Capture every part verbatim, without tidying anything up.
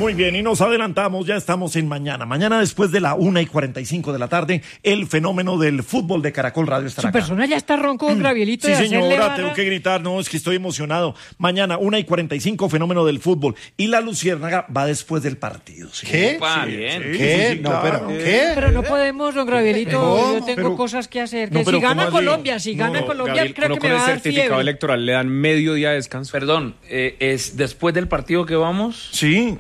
Muy bien, y nos adelantamos, ya estamos en mañana. Mañana después de la una y cuarenta y cinco de la tarde, el fenómeno del fútbol de Caracol Radio estará Su acá. persona ya está ronco, don Gabrielito. Sí, de hacerle señora, barra. tengo que gritar, no, es que estoy emocionado. Mañana, una y cuarenta y cinco, fenómeno del fútbol. Y la Luciérnaga va después del partido. ¿Sí? ¿Qué? Opa, Sí, bien. sí, ¿Qué? sí, sí, No, claro. pero ¿qué? Pero no podemos, don Gabrielito. ¿Cómo? Yo tengo Pero- cosas que hacer. No, Que pero si gana ¿cómo así? Colombia, si gana No, Colombia, Gabriel, creo uno que con me va el a dar certificado fiebre. electoral le dan medio día de descanso. Perdón, eh, ¿es después del partido que vamos? Sí,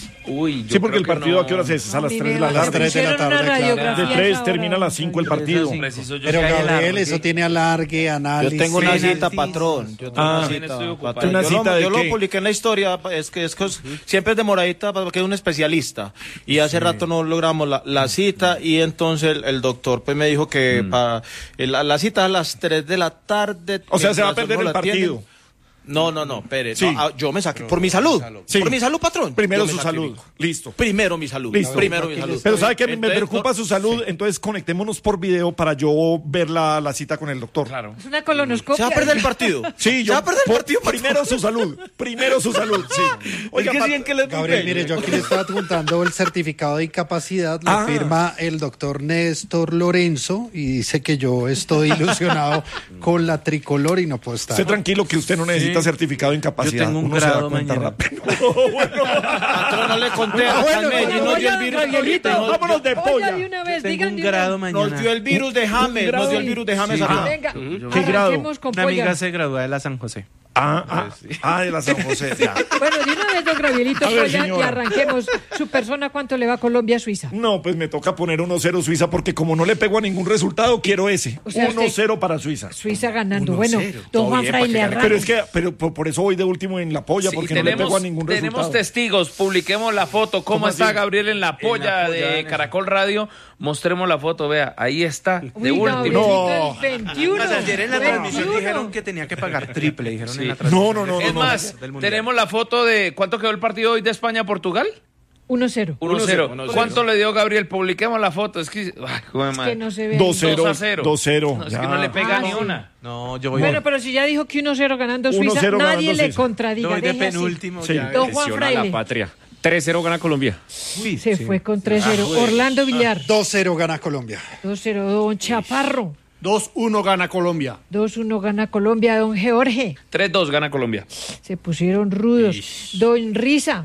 Uy, yo sí, porque creo el que partido no. a qué horas es, es a las A mí tres de me la va- tarde. tres de la pusieron una tarde, claro. radiografía De tres esa termina a hora, las cinco el don Gabrielito. partido. Preciso, yo Pero sé que hay Gabriel, alargue. eso tiene alargue, análisis. Yo tengo una Sí, cita, sí, patrón. Yo tengo Ah, una También estoy cita, ocupado. patrón. ¿Una Yo, cita lo, de yo qué? lo publiqué en la historia, es que, es que es- siempre es demoradita porque es un especialista. Y hace rato no logramos la, la cita y entonces el, el doctor pues me dijo que pa- la, la cita es a las tres de la tarde. O sea, se va a mientras perder uno el la atiende. partido. No, no, no, espere. Sí. No, ah, yo me saqué. Por mi salud. Sí. Por mi salud, patrón. Primero Yo me su salud. sacrifico. Listo. Primero mi salud. Listo. Primero mi salud. Pero ¿sabe qué? Me Entonces, preocupa no- su salud, entonces conectémonos por video para yo ver la, la cita con el doctor. Claro. Es una colonoscopia. Se va a perder el partido. Sí, Se yo va a perder el por- partido. patrón. primero su salud, primero su salud, sí. Oiga, Pat- que le Gabriel, mire, yo aquí le estaba adjuntando el certificado de incapacidad, lo Ah. firma el doctor Néstor Lorenzo y dice que yo estoy ilusionado con la tricolor y no puedo estar. Esté tranquilo que usted no necesita certificado de incapacidad. Yo tengo un Uno se da grado cuenta mañana. rápido. Patrón, no le conté. Ah, acá bueno, en Medellín nos dio el virus. Gabrielito, nos- vámonos de Oiga, polla. de una vez, Tengo digan un de una grado vez. mañana. Nos dio el virus de James. Nos dio el virus de James. acá. Venga, ¿Qué grado? arranquemos con Una polla. amiga se gradúa de la San José. Ah, ah, ah, de la San José. Ya. Bueno, de una vez, don Gabrielito, A ver, polla, y señora. arranquemos. Su persona, ¿cuánto le va a Colombia a Suiza? No, pues me toca poner uno cero Suiza porque como no le pego a ningún resultado, quiero ese. O sea, uno cero para Suiza. Suiza ganando. Bueno, don Juan bien, Fray para le que arranca. Pero es que pero por, por eso voy de último en la polla, Sí, porque no le pego a ningún tenemos resultado. testigos, publiquemos la foto. ¿Cómo, ¿Cómo está así? Gabriel en la polla, polla, de en eso. Caracol Radio? Mostremos la foto, vea, ahí está, de Uy, último. Gabrielito, el veintiuno. Pues ayer en la transmisión veintiuno. dijeron que tenía que pagar triple, dijeron en la No, transmisión. no, no, Es no. más, del Mundial. tenemos la foto de cuánto quedó el partido hoy de España-Portugal. uno cero. uno cero. ¿Cuánto le dio Gabriel? Publiquemos la foto. Es que, ay, joder, Que madre. no se ve. dos cero. dos a cero. dos cero. No, es ya. que no le pega Ah, ni sí. una. No, yo voy, Bueno, pero si ya dijo que uno cero ganando uno Suiza, cero nadie ganando le Suiza. contradiga. voy de deje así. penúltimo. Sí. ya. Don Juan Lesiona a Fraile la patria. tres cero gana Colombia. se fue con tres cero. Orlando Villar, dos cero gana Colombia. dos cero. Don Chaparro, dos uno gana Colombia. dos uno gana Colombia. Don Jorge, tres dos gana Colombia. se pusieron rudos. Don Risa,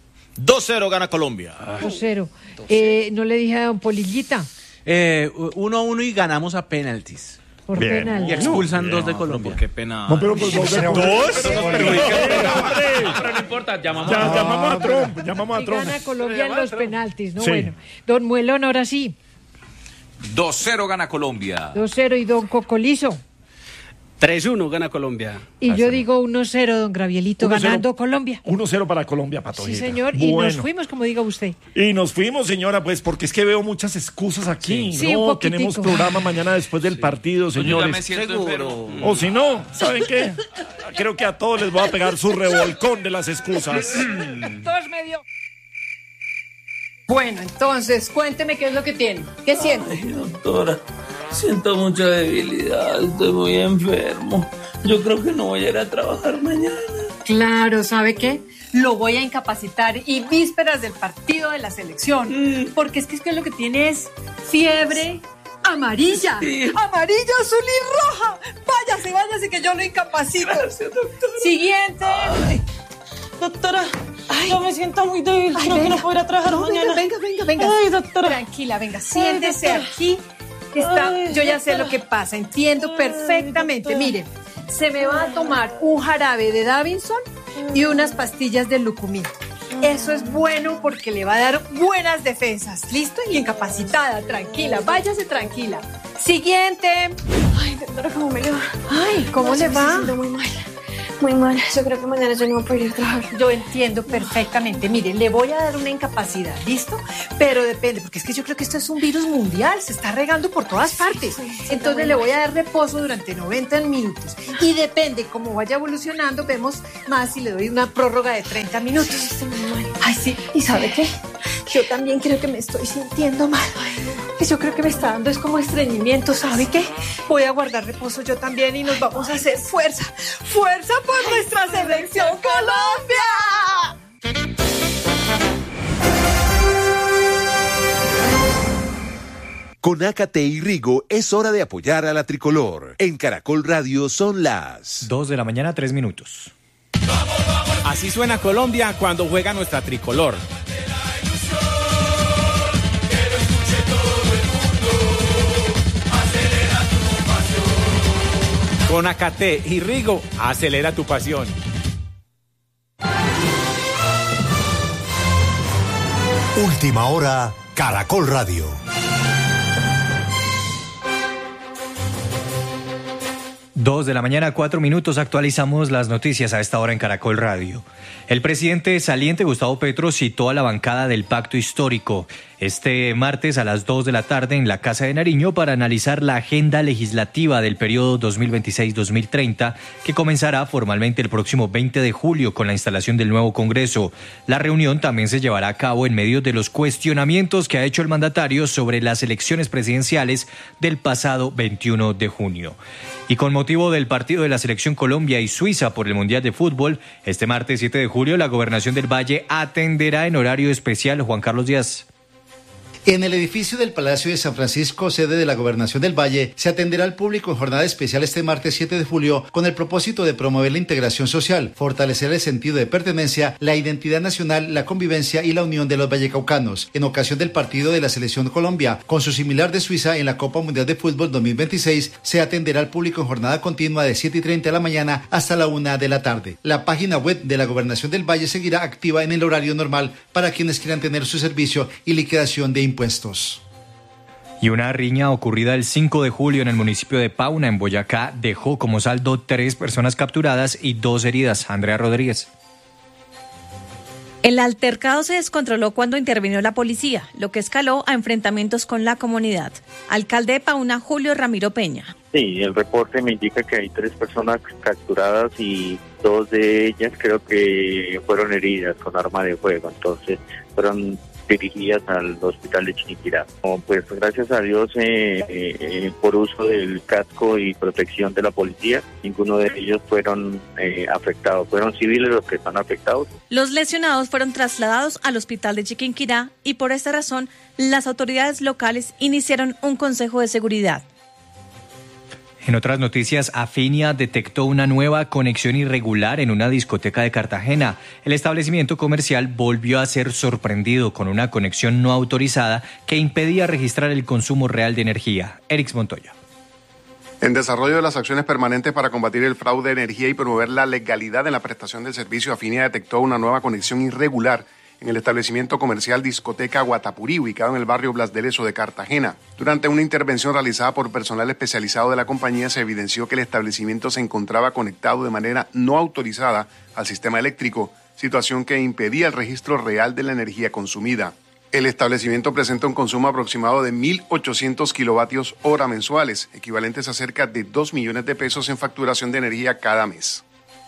dos cero gana Colombia. dos cero. Eh, no le dije a don Polillita, Eh, uno a uno y ganamos a penaltis. por Bien. penal. Y expulsan dos de Colombia. Qué pena. No, pero pues dos. Pero- Pero no importa, llamamos Ya, a... llamamos a Trump, llamamos a Y Trump. gana Colombia en los penaltis, ¿no? Sí. Bueno, don Muelón, ahora sí, dos cero gana Colombia. dos cero. Y don Cocolizo. tres uno gana Colombia. Y yo digo uno cero, don Gravielito, uno cero. ganando Colombia. uno cero para Colombia, Sí, Patojita. señor, y Bueno. nos fuimos, como diga usted. Y nos fuimos, señora, pues, porque es que veo muchas excusas aquí. Sí. Sí, un No, poquitico. tenemos programa mañana después del partido, Yo ya me señores. siento enfermo. O si no, ¿saben qué? Creo que a todos les voy a pegar su revolcón de las excusas. Dos medio. Bueno, entonces, cuénteme qué es lo que tiene. ¿Qué siente? Ay, doctora, siento mucha debilidad, estoy muy enfermo. Yo creo que no voy a ir a trabajar mañana. Claro, ¿sabe qué? Lo voy a incapacitar y vísperas del partido de la selección. Mm. Porque es que, es que lo que tiene es fiebre amarilla. Sí. Amarilla, azul y roja. Váyase, váyase que yo lo incapacito. Gracias, doctora. Siguiente. Ay, doctora, yo me siento muy débil. Ay, creo que venga. no puedo ir a trabajar No, mañana. venga, venga, venga, venga. Ay, doctora. Tranquila, venga, siéntese doctora. aquí. Está, Ay, yo ya sé doctora. lo que pasa, entiendo Ay, perfectamente. doctora. Mire, se me va a tomar un jarabe de Davinson y unas pastillas de Lucumí. Eso es bueno porque le va a dar buenas defensas. ¿Listo? Y incapacitada, tranquila, váyase tranquila. Siguiente. Ay, doctora, ¿cómo me le va? Ay, ¿cómo No, le me va? siento muy mal. Muy mal. Yo creo que mañana yo no voy a poder ir a trabajar. Yo entiendo perfectamente. Mire, le voy a dar una incapacidad, ¿listo? Pero depende, porque es que yo creo que esto es un virus mundial, se está regando por todas partes. Sí, sí, Entonces está le muy voy a dar reposo durante noventa minutos. Y depende cómo vaya evolucionando, vemos más si le doy una prórroga de treinta minutos. Sí, estoy muy mal. Ay, sí. ¿Y sabe qué? Yo también creo que me estoy sintiendo mal. Y yo creo que me está dando es como estreñimiento, ¿sabe qué? Voy a guardar reposo yo también y nos vamos a hacer fuerza. ¡Fuerza por nuestra selección Colombia! Con Ácate y Rigo es hora de apoyar a la tricolor. En Caracol Radio son las dos de la mañana, tres minutos. Así suena Colombia cuando juega nuestra tricolor. Con Ácate y Rigo, acelera tu pasión. Última hora, Caracol Radio. Dos de la mañana, cuatro minutos, actualizamos las noticias a esta hora en Caracol Radio. El presidente saliente Gustavo Petro citó a la bancada del Pacto Histórico este martes a las dos de la tarde en la Casa de Nariño para analizar la agenda legislativa del periodo dos mil veintiséis dos mil treinta, que comenzará formalmente el próximo veinte de julio con la instalación del nuevo Congreso. La reunión también se llevará a cabo en medio de los cuestionamientos que ha hecho el mandatario sobre las elecciones presidenciales del pasado veintiuno de junio. Y con motivo del partido de la Selección Colombia y Suiza por el Mundial de Fútbol, este martes siete de julio la Gobernación del Valle atenderá en horario especial. Juan Carlos Díaz. En el edificio del Palacio de San Francisco, sede de la Gobernación del Valle, se atenderá al público en jornada especial este martes siete de julio con el propósito de promover la integración social, fortalecer el sentido de pertenencia, la identidad nacional, la convivencia y la unión de los vallecaucanos. En ocasión del partido de la Selección Colombia, con su similar de Suiza en la Copa Mundial de Fútbol dos mil veintiséis, se atenderá al público en jornada continua de siete y treinta de la mañana hasta la una de la tarde. La página web de la Gobernación del Valle seguirá activa en el horario normal para quienes quieran tener su servicio y liquidación de impuestos. impuestos. Y una riña ocurrida el cinco de julio en el municipio de Pauna, en Boyacá, dejó como saldo tres personas capturadas y dos heridas. Andrea Rodríguez. El altercado se descontroló cuando intervino la policía, lo que escaló a enfrentamientos con la comunidad. Alcalde de Pauna, Julio Ramiro Peña. Sí, el reporte me indica que hay tres personas capturadas y dos de ellas creo que fueron heridas con arma de fuego, entonces fueron dirigidas al hospital de Chiquinquirá. Pues gracias a Dios eh, eh, por uso del casco y protección de la policía, ninguno de ellos fueron eh, afectados, fueron civiles los que están afectados. Los lesionados fueron trasladados al hospital de Chiquinquirá y por esta razón las autoridades locales iniciaron un consejo de seguridad. En otras noticias, Afinia detectó una nueva conexión irregular en una discoteca de Cartagena. El establecimiento comercial volvió a ser sorprendido con una conexión no autorizada que impedía registrar el consumo real de energía. Erix Montoya. En desarrollo de las acciones permanentes para combatir el fraude de energía y promover la legalidad en la prestación del servicio, Afinia detectó una nueva conexión irregular en el establecimiento comercial Discoteca Guatapurí, ubicado en el barrio Blas de Lezo de Cartagena. Durante una intervención realizada por personal especializado de la compañía, se evidenció que el establecimiento se encontraba conectado de manera no autorizada al sistema eléctrico, situación que impedía el registro real de la energía consumida. El establecimiento presenta un consumo aproximado de mil ochocientos kilovatios hora mensuales, equivalentes a cerca de dos millones de pesos en facturación de energía cada mes.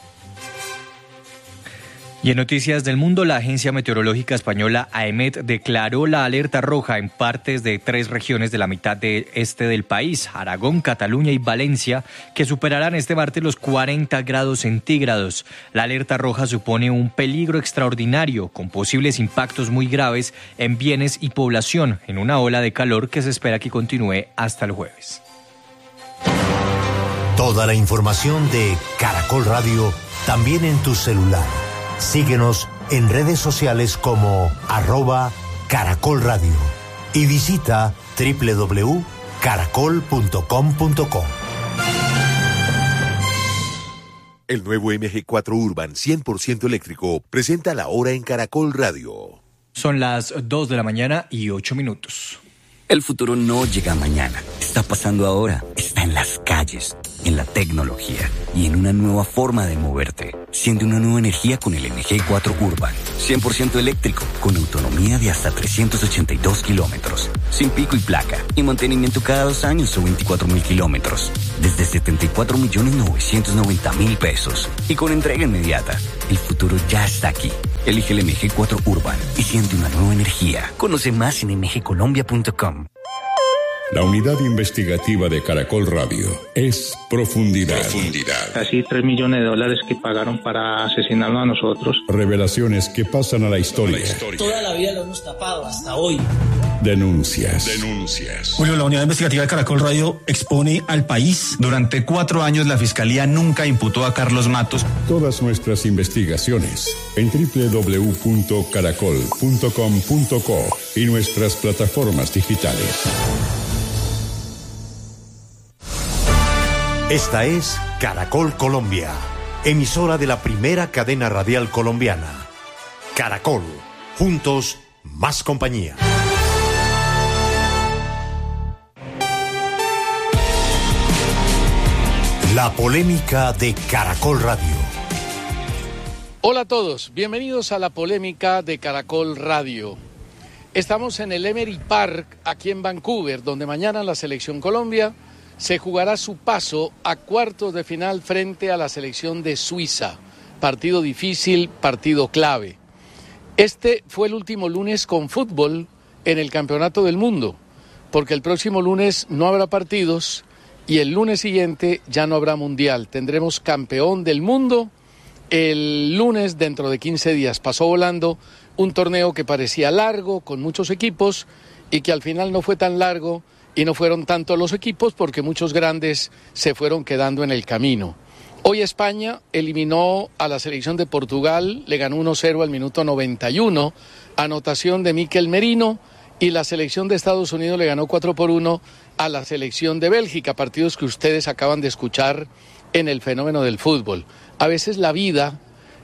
Y en noticias del mundo, la agencia meteorológica española AEMET declaró la alerta roja en partes de tres regiones de la mitad de este del país, Aragón, Cataluña y Valencia, que superarán este martes los cuarenta grados centígrados. La alerta roja supone un peligro extraordinario, con posibles impactos muy graves en bienes y población, en una ola de calor que se espera que continúe hasta el jueves. Toda la información de Caracol Radio, también en tu celular. Síguenos en redes sociales como arroba Caracol Radio y visita doble u doble u doble u punto caracol punto com punto co. El nuevo M G cuatro Urban cien por ciento eléctrico presenta la hora en Caracol Radio. Son las dos de la mañana y ocho minutos. El futuro no llega mañana, está pasando ahora, está en las calles, en la tecnología y en una nueva forma de moverte. Siente una nueva energía con el M G cuatro Urban, cien por ciento eléctrico, con autonomía de hasta trescientos ochenta y dos kilómetros, sin pico y placa, y mantenimiento cada dos años o veinticuatro mil kilómetros, desde setenta y cuatro millones novecientos noventa mil pesos, y con entrega inmediata. El futuro ya está aquí. Elige el M G cuatro Urban y siente una nueva energía. Conoce más en m g colombia punto com. La unidad investigativa de Caracol Radio es Profundidad. Profundidad. Casi tres millones de dólares que pagaron para asesinarnos a nosotros. Revelaciones que pasan a la historia. Toda la vida lo hemos tapado hasta hoy. Denuncias. Denuncias. Julio, la unidad investigativa de Caracol Radio expone al país. Durante cuatro años la Fiscalía nunca imputó a Carlos Matos. Todas nuestras investigaciones en doble u doble u doble u punto caracol punto com punto co y nuestras plataformas digitales. Esta es Caracol Colombia, emisora de la primera cadena radial colombiana. Caracol, juntos, más compañía. La polémica de Caracol Radio. Hola a todos, bienvenidos a la polémica de Caracol Radio. Estamos en el Emery Park, aquí en Vancouver, donde mañana la Selección Colombia se jugará su paso a cuartos de final frente a la selección de Suiza. Partido difícil, partido clave. Este fue el último lunes con fútbol en el Campeonato del Mundo, porque el próximo lunes no habrá partidos y el lunes siguiente ya no habrá Mundial. Tendremos campeón del mundo el lunes dentro de quince días. Pasó volando un torneo que parecía largo, con muchos equipos, y que al final no fue tan largo y no fueron tanto los equipos porque muchos grandes se fueron quedando en el camino. Hoy España eliminó a la selección de Portugal, le ganó uno cero al minuto noventa y uno, anotación de Mikel Merino, y la selección de Estados Unidos le ganó cuatro por uno a la selección de Bélgica, partidos que ustedes acaban de escuchar en el fenómeno del fútbol. A veces la vida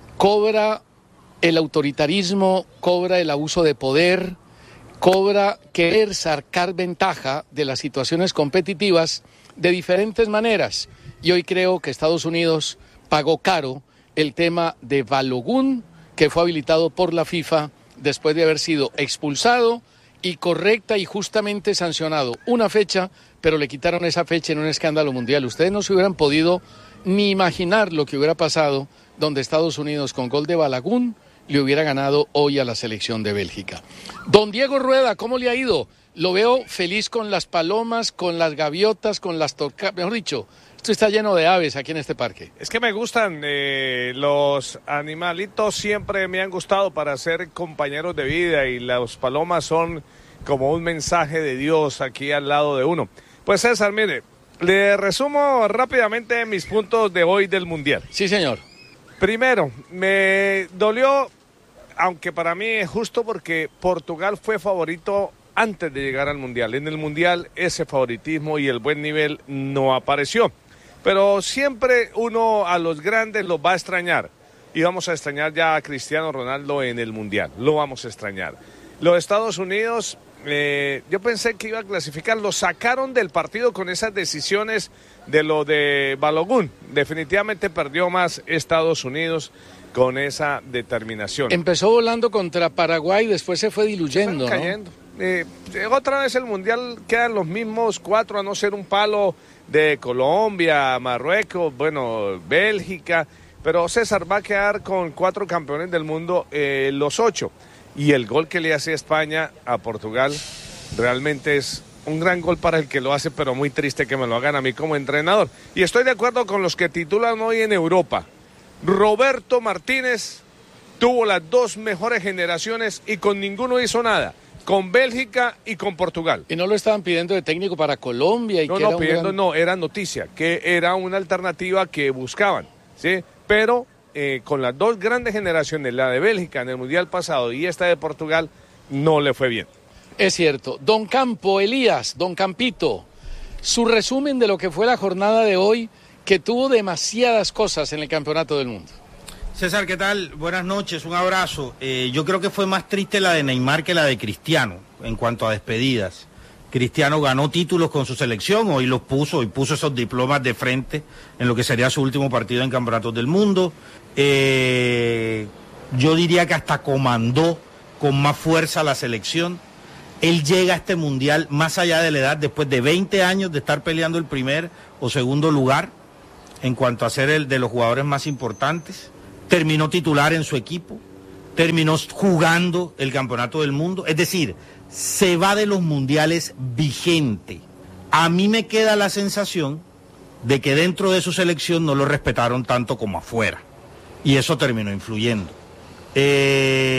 cobra el autoritarismo, cobra el abuso de poder, cobra querer sacar ventaja de las situaciones competitivas de diferentes maneras. Y hoy creo que Estados Unidos pagó caro el tema de Balogun, que fue habilitado por la FIFA después de haber sido expulsado y correcta y justamente sancionado una fecha, pero le quitaron esa fecha en un escándalo mundial. Ustedes no se hubieran podido ni imaginar lo que hubiera pasado donde Estados Unidos con gol de Balogun le hubiera ganado hoy a la selección de Bélgica. Don Diego Rueda, ¿cómo le ha ido? Lo veo feliz con las palomas, con las gaviotas, con las torcas, mejor dicho, esto está lleno de aves aquí en este parque. Es que me gustan eh, los animalitos, siempre me han gustado para ser compañeros de vida y las palomas son como un mensaje de Dios aquí al lado de uno. Pues César, mire, le resumo rápidamente mis puntos de hoy del Mundial. Sí, señor. Primero, me dolió, aunque para mí es justo porque Portugal fue favorito antes de llegar al Mundial. En el Mundial ese favoritismo y el buen nivel no apareció. Pero siempre uno a los grandes los va a extrañar. Y vamos a extrañar ya a Cristiano Ronaldo en el Mundial. Lo vamos a extrañar. Los Estados Unidos, eh, yo pensé que iba a clasificar. Lo sacaron del partido con esas decisiones de lo de Balogun. Definitivamente perdió más Estados Unidos con esa determinación. Empezó volando contra Paraguay, después se fue diluyendo, Están cayendo. ¿no? Eh, otra vez el Mundial quedan los mismos cuatro, a no ser un palo de Colombia, Marruecos, bueno, Bélgica, pero César va a quedar con cuatro campeones del mundo, eh, los ocho, y el gol que le hace España a Portugal realmente es un gran gol para el que lo hace, pero muy triste que me lo hagan a mí como entrenador. Y estoy de acuerdo con los que titulan hoy en Europa. Roberto Martínez tuvo las dos mejores generaciones y con ninguno hizo nada. Con Bélgica y con Portugal. Y no lo estaban pidiendo de técnico para Colombia. Y no, que no, era pidiendo gran... no, era noticia, que era una alternativa que buscaban, ¿sí? Pero eh, con las dos grandes generaciones, la de Bélgica en el Mundial pasado y esta de Portugal, no le fue bien. Es cierto. Don Campo, Elías, Don Campito, su resumen de lo que fue la jornada de hoy, que tuvo demasiadas cosas en el Campeonato del Mundo. César, ¿qué tal? Buenas noches, un abrazo. Eh, yo creo que fue más triste la de Neymar que la de Cristiano en cuanto a despedidas. Cristiano ganó títulos con su selección, hoy los puso, y puso esos diplomas de frente en lo que sería su último partido en Campeonatos del Mundo. Eh, yo diría que hasta comandó con más fuerza la selección. Él llega a este Mundial más allá de la edad, después de veinte años de estar peleando el primer o segundo lugar en cuanto a ser el de los jugadores más importantes. Terminó titular en su equipo, terminó jugando el Campeonato del Mundo, es decir, se va de los mundiales vigente. A mí me queda la sensación de que dentro de su selección no lo respetaron tanto como afuera, y eso terminó influyendo. Eh,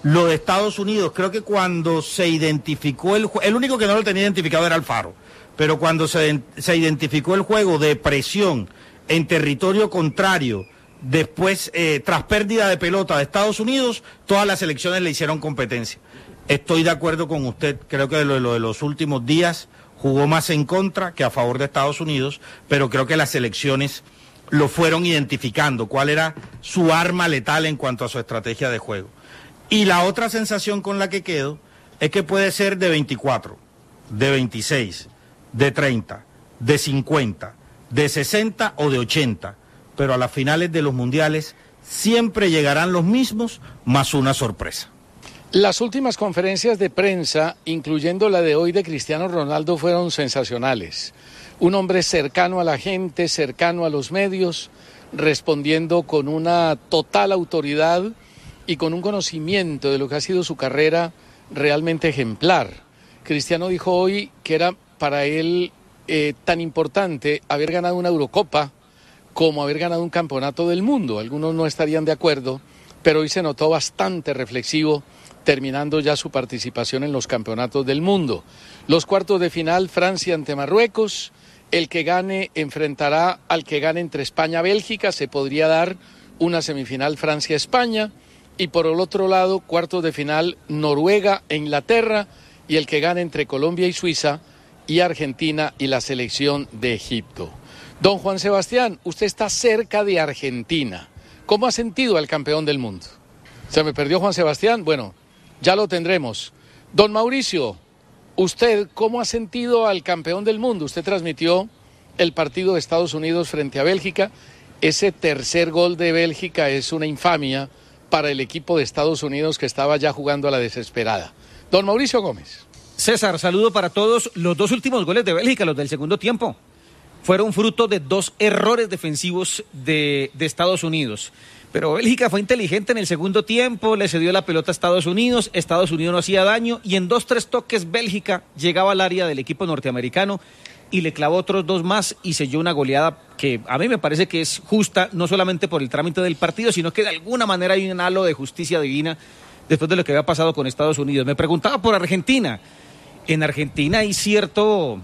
Lo de Estados Unidos, creo que cuando se identificó el juego, el único que no lo tenía identificado era Alfaro, pero cuando se, se identificó el juego de presión en territorio contrario, después, eh, tras pérdida de pelota de Estados Unidos, todas las selecciones le hicieron competencia. Estoy de acuerdo con usted, creo que lo, lo de los últimos días jugó más en contra que a favor de Estados Unidos, pero creo que las selecciones lo fueron identificando, cuál era su arma letal en cuanto a su estrategia de juego. Y la otra sensación con la que quedo es que puede ser de veinticuatro, de veintiséis, de treinta, de cincuenta, de sesenta o de ochenta, pero a las finales de los mundiales siempre llegarán los mismos más una sorpresa. Las últimas conferencias de prensa, incluyendo la de hoy de Cristiano Ronaldo, fueron sensacionales. Un hombre cercano a la gente, cercano a los medios, respondiendo con una total autoridad y con un conocimiento de lo que ha sido su carrera realmente ejemplar. Cristiano dijo hoy que era para él eh, tan importante haber ganado una Eurocopa como haber ganado un campeonato del mundo. Algunos no estarían de acuerdo, pero hoy se notó bastante reflexivo, terminando ya su participación en los campeonatos del mundo. Los cuartos de final, Francia ante Marruecos. El que gane enfrentará al que gane entre España y Bélgica. Se podría dar una semifinal Francia-España. Y por el otro lado, cuartos de final, Noruega e Inglaterra. Y el que gane entre Colombia y Suiza y Argentina y la selección de Egipto. Don Juan Sebastián, usted está cerca de Argentina. ¿Cómo ha sentido al campeón del mundo? ¿Se me perdió Juan Sebastián? Bueno, ya lo tendremos. Don Mauricio, ¿usted cómo ha sentido al campeón del mundo? Usted transmitió el partido de Estados Unidos frente a Bélgica. Ese tercer gol de Bélgica es una infamia para el equipo de Estados Unidos que estaba ya jugando a la desesperada. Don Mauricio Gómez. César, saludo para todos. Los dos últimos goles de Bélgica, los del segundo tiempo, fueron fruto de dos errores defensivos de, de Estados Unidos. Pero Bélgica fue inteligente en el segundo tiempo, le cedió la pelota a Estados Unidos, Estados Unidos no hacía daño y en dos, tres toques Bélgica llegaba al área del equipo norteamericano y le clavó otros dos más y selló una goleada que a mí me parece que es justa, no solamente por el trámite del partido, sino que de alguna manera hay un halo de justicia divina después de lo que había pasado con Estados Unidos. Me preguntaba por Argentina. En Argentina hay cierto,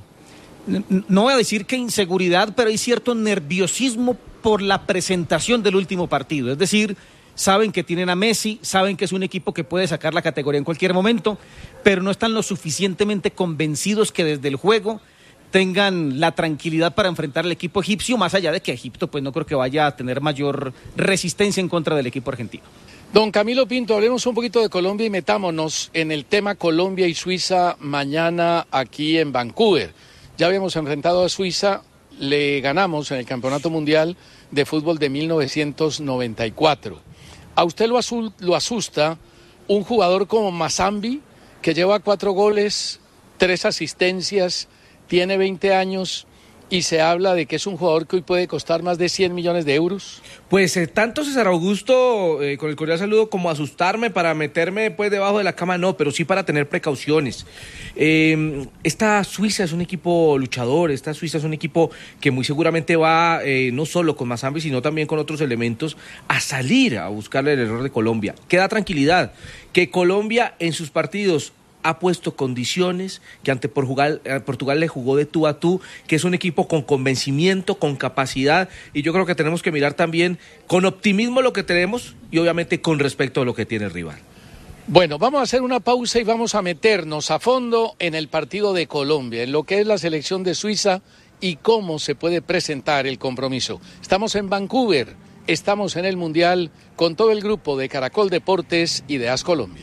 no voy a decir que inseguridad, pero hay cierto nerviosismo por la presentación del último partido. Es decir, saben que tienen a Messi, saben que es un equipo que puede sacar la categoría en cualquier momento, pero no están lo suficientemente convencidos que desde el juego tengan la tranquilidad para enfrentar al equipo egipcio, más allá de que Egipto pues no creo que vaya a tener mayor resistencia en contra del equipo argentino. Don Camilo Pinto, hablemos un poquito de Colombia y metámonos en el tema Colombia y Suiza mañana aquí en Vancouver. Ya habíamos enfrentado a Suiza, le ganamos en el Campeonato Mundial de Fútbol de mil novecientos noventa y cuatro. ¿A usted lo, azul, lo asusta un jugador como Mazambi, que lleva cuatro goles, tres asistencias, tiene veinte años y se habla de que es un jugador que hoy puede costar más de cien millones de euros? Pues eh, tanto César Augusto, eh, con el cordial saludo, como asustarme para meterme pues debajo de la cama, no, pero sí para tener precauciones. Eh, esta Suiza es un equipo luchador, esta Suiza es un equipo que muy seguramente va, eh, no solo con Mazambi, sino también con otros elementos, a salir a buscarle el error de Colombia. Queda tranquilidad, que Colombia en sus partidos ha puesto condiciones, que ante Portugal, Portugal le jugó de tú a tú, que es un equipo con convencimiento, con capacidad, y yo creo que tenemos que mirar también con optimismo lo que tenemos y obviamente con respecto a lo que tiene el rival. Bueno, vamos a hacer una pausa y vamos a meternos a fondo en el partido de Colombia, en lo que es la selección de Suiza y cómo se puede presentar el compromiso. Estamos en Vancouver, estamos en el Mundial con todo el grupo de Caracol Deportes y de A S Colombia.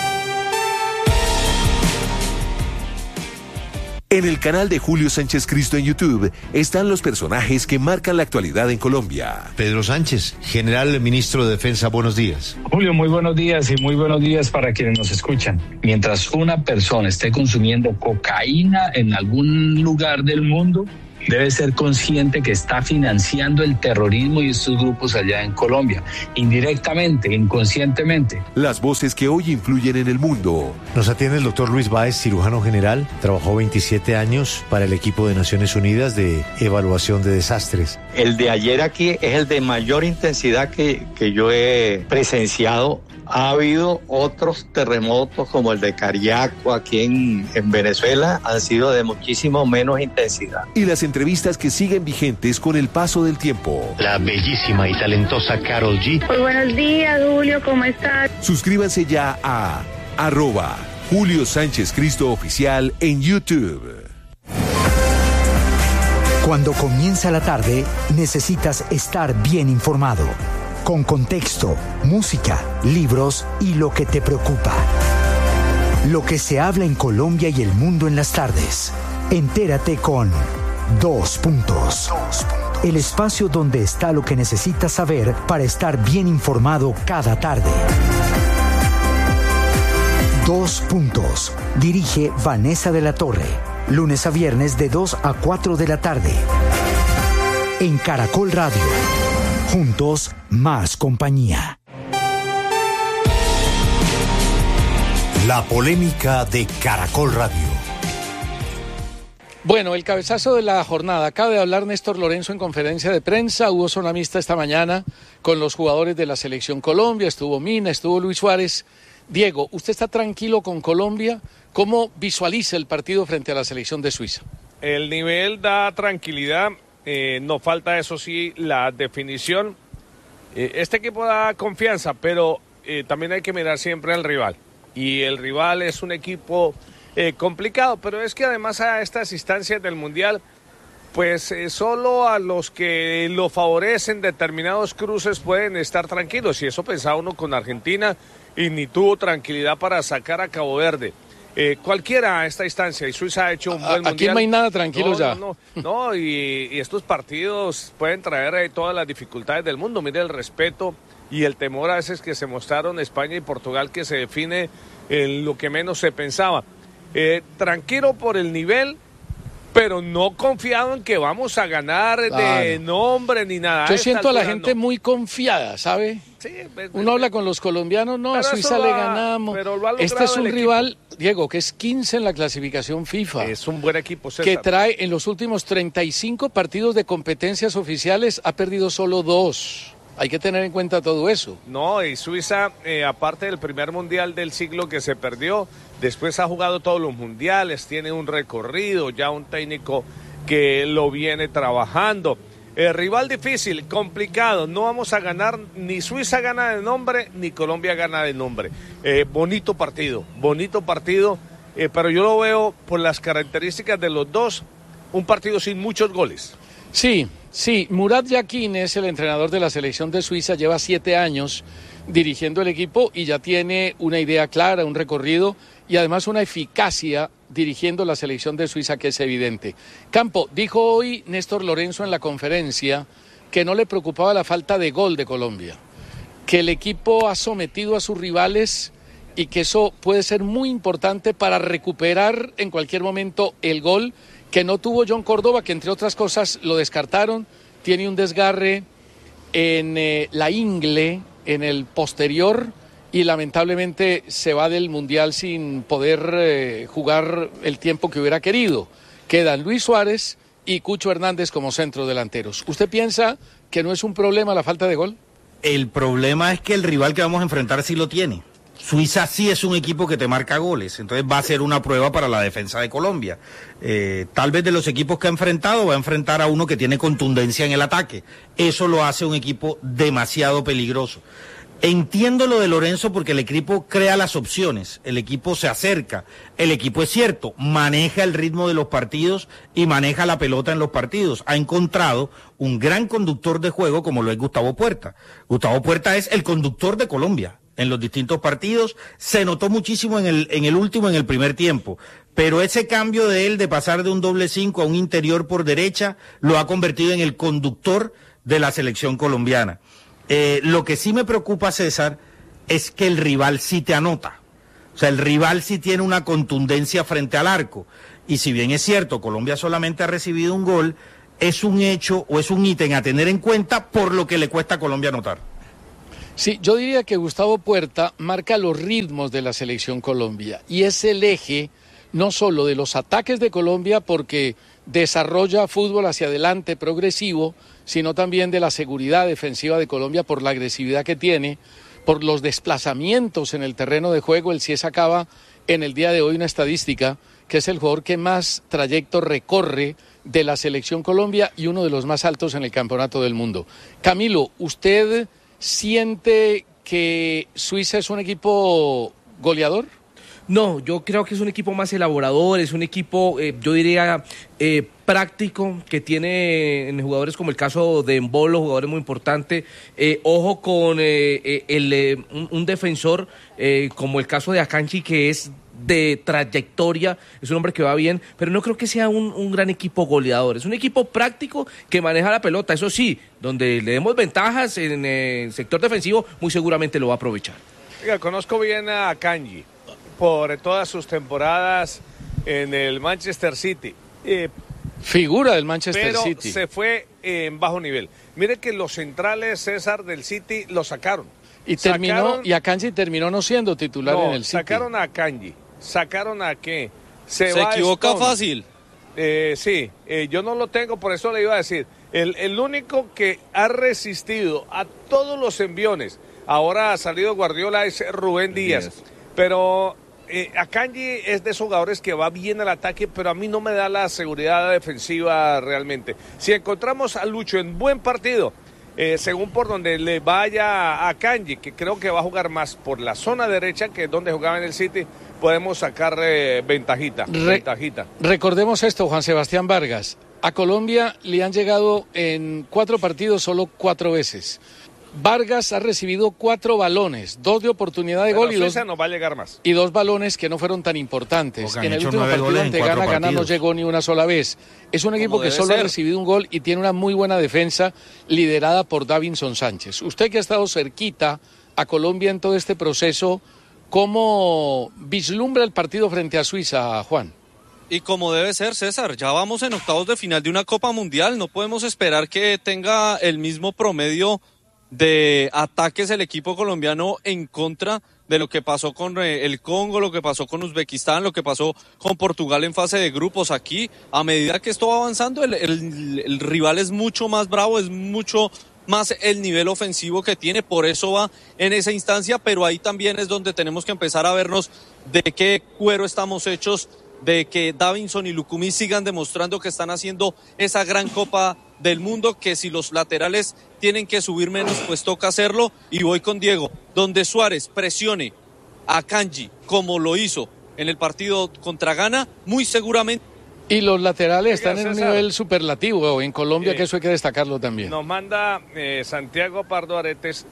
En el canal de Julio Sánchez Cristo en YouTube están los personajes que marcan la actualidad en Colombia. Pedro Sánchez, general ministro de Defensa, buenos días. Julio, muy buenos días y muy buenos días para quienes nos escuchan. Mientras una persona esté consumiendo cocaína en algún lugar del mundo, debe ser consciente que está financiando el terrorismo y estos grupos allá en Colombia, indirectamente, inconscientemente. Las voces que hoy influyen en el mundo. Nos atiende el doctor Luis Báez, cirujano general. Trabajó veintisiete años para el equipo de Naciones Unidas de evaluación de desastres. El de ayer aquí es el de mayor intensidad que, que yo he presenciado Ha habido otros terremotos como el de Cariaco aquí en, en Venezuela, han sido de muchísimo menos intensidad. Y las entrevistas que siguen vigentes con el paso del tiempo. La bellísima y talentosa Karol G. Muy buenos días, Julio, ¿cómo estás? Suscríbanse ya a arroba Julio Sánchez Cristo Oficial en YouTube. Cuando comienza la tarde, necesitas estar bien informado. Con contexto, música, libros y lo que te preocupa. Lo que se habla en Colombia y el mundo en las tardes. Entérate con Dos Puntos. El espacio donde está lo que necesitas saber para estar bien informado cada tarde. Dos Puntos. Dirige Vanessa de la Torre. Lunes a viernes de dos a cuatro de la tarde. En Caracol Radio. Juntos, más compañía. La polémica de Caracol Radio. Bueno, el cabezazo de la jornada. Acaba de hablar Néstor Lorenzo en conferencia de prensa. Hubo zona mixta esta mañana con los jugadores de la Selección Colombia. Estuvo Mina, estuvo Luis Suárez. Diego, ¿usted está tranquilo con Colombia? ¿Cómo visualiza el partido frente a la selección de Suiza? El nivel da tranquilidad. Eh, nos falta, eso sí, la definición. Eh, este equipo da confianza, pero eh, también hay que mirar siempre al rival. Y el rival es un equipo eh, complicado, pero es que además a estas instancias del Mundial, pues eh, solo a los que lo favorecen determinados cruces pueden estar tranquilos. Y eso pensaba uno con Argentina y ni tuvo tranquilidad para sacar a Cabo Verde. Eh, cualquiera a esta instancia, y Suiza ha hecho un buen Aquí mundial. Aquí no hay nada tranquilo no, ya. No, no, no y, y estos partidos pueden traer eh, todas las dificultades del mundo. Mire el respeto y el temor a veces que se mostraron España y Portugal, que se define en lo que menos se pensaba. Eh, tranquilo por el nivel, pero no confiado en que vamos a ganar Claro. de nombre ni nada. Yo esta siento a la altura gente no. muy confiada, ¿sabe? Sí, pues, Uno habla con los colombianos, no, a Pero Suiza eso le lo ha- ganamos. pero lo ha Este logrado es un el rival, Diego, que es quince en la clasificación FIFA. Es un buen equipo, César. Que trae en los últimos treinta y cinco partidos de competencias oficiales, ha perdido solo dos. Hay que tener en cuenta todo eso. No, y Suiza, eh, aparte del primer mundial del siglo que se perdió, después ha jugado todos los mundiales, tiene un recorrido, ya un técnico que lo viene trabajando. Eh, rival difícil, complicado, no vamos a ganar, ni Suiza gana de nombre, ni Colombia gana de nombre. Eh, bonito partido, bonito partido, eh, pero yo lo veo por las características de los dos, un partido sin muchos goles. Sí, sí, Murat Yakin es el entrenador de la selección de Suiza, lleva siete años dirigiendo el equipo y ya tiene una idea clara, un recorrido y además una eficacia dirigiendo la selección de Suiza que es evidente. Campo, dijo hoy Néstor Lorenzo en la conferencia que no le preocupaba la falta de gol de Colombia, que el equipo ha sometido a sus rivales y que eso puede ser muy importante para recuperar en cualquier momento el gol que no tuvo John Córdoba, que entre otras cosas lo descartaron, tiene un desgarre en eh, la ingle, en el posterior, y lamentablemente se va del Mundial sin poder eh, jugar el tiempo que hubiera querido. Quedan Luis Suárez y Cucho Hernández como centro delanteros. ¿Usted piensa que no es un problema la falta de gol? El problema es que el rival que vamos a enfrentar sí lo tiene. Suiza sí es un equipo que te marca goles, entonces va a ser una prueba para la defensa de Colombia. Eh, tal vez de los equipos que ha enfrentado va a enfrentar a uno que tiene contundencia en el ataque. Eso lo hace un equipo demasiado peligroso. Entiendo lo de Lorenzo porque el equipo crea las opciones, el equipo se acerca, el equipo es cierto, maneja el ritmo de los partidos y maneja la pelota en los partidos. Ha encontrado un gran conductor de juego como lo es Gustavo Puerta. Gustavo Puerta es el conductor de Colombia en los distintos partidos, se notó muchísimo en el, en el último, en el primer tiempo, pero ese cambio de él de pasar de un doble cinco a un interior por derecha lo ha convertido en el conductor de la selección colombiana. Eh, lo que sí me preocupa, César, es que el rival sí te anota. O sea, el rival sí tiene una contundencia frente al arco. Y si bien es cierto, Colombia solamente ha recibido un gol, es un hecho o es un ítem a tener en cuenta por lo que le cuesta a Colombia anotar. Sí, yo diría que Gustavo Puerta marca los ritmos de la selección Colombia y es el eje no solo de los ataques de Colombia porque desarrolla fútbol hacia adelante progresivo, sino también de la seguridad defensiva de Colombia por la agresividad que tiene, por los desplazamientos en el terreno de juego. El C I E sacaba en el día de hoy una estadística que es el jugador que más trayecto recorre de la Selección Colombia y uno de los más altos en el Campeonato del Mundo. Camilo, ¿usted siente que Suiza es un equipo goleador? No, yo creo que es un equipo más elaborador, es un equipo, eh, yo diría, eh, práctico, que tiene en jugadores como el caso de Embolo, jugadores muy importantes. Eh, ojo con eh, el, eh, un, un defensor eh, como el caso de Akanji, que es de trayectoria, es un hombre que va bien, pero no creo que sea un, un gran equipo goleador. Es un equipo práctico que maneja la pelota, eso sí, donde le demos ventajas en el sector defensivo, muy seguramente lo va a aprovechar. Oiga, conozco bien a Akanji por todas sus temporadas en el Manchester City. Eh, Figura del Manchester pero City. Pero se fue en bajo nivel. Mire que los centrales, César, del City lo sacaron. Y terminó, sacaron, y Akanji terminó no siendo titular no, en el City. Sacaron a Akanji, sacaron a qué. Se, se equivoca Stone. Fácil. Eh, sí, eh, yo no lo tengo, por eso le iba a decir. El, el único que ha resistido a todos los enviones, ahora ha salido Guardiola, es Rubén Díaz. Díaz. Pero eh, Akanji es de esos jugadores que va bien al ataque, pero a mí no me da la seguridad defensiva realmente. Si encontramos a Lucho en buen partido, eh, según por donde le vaya a Akanji, que creo que va a jugar más por la zona derecha, que es donde jugaba en el City, podemos sacar eh, ventajita, Re ventajita. Recordemos esto, Juan Sebastián Vargas. A Colombia le han llegado en cuatro partidos solo cuatro veces. Vargas ha recibido cuatro balones, dos de oportunidad de Pero gol y dos, no va a llegar más. y dos balones que no fueron tan importantes. En el último partido ante Ghana, Ghana no llegó ni una sola vez. Es un equipo que solo ser. ha recibido un gol y tiene una muy buena defensa liderada por Davinson Sánchez. Usted que ha estado cerquita a Colombia en todo este proceso, ¿cómo vislumbra el partido frente a Suiza, Juan? Y como debe ser, César, ya vamos en octavos de final de una Copa Mundial. No podemos esperar que tenga el mismo promedio de ataques el equipo colombiano en contra de lo que pasó con el Congo, lo que pasó con Uzbekistán, lo que pasó con Portugal en fase de grupos. Aquí, a medida que esto va avanzando, el, el, el rival es mucho más bravo, es mucho más el nivel ofensivo que tiene, por eso va en esa instancia, pero ahí también es donde tenemos que empezar a vernos de qué cuero estamos hechos, de que Davinson y Lucumí sigan demostrando que están haciendo esa gran Copa del Mundo, que si los laterales tienen que subir menos, pues toca hacerlo. Y voy con Diego, donde Suárez presione a Akanji como lo hizo en el partido contra Ghana, muy seguramente. Y los laterales están en un nivel superlativo en Colombia, eh, que eso hay que destacarlo también. Nos manda eh, Santiago Pardo Aretes.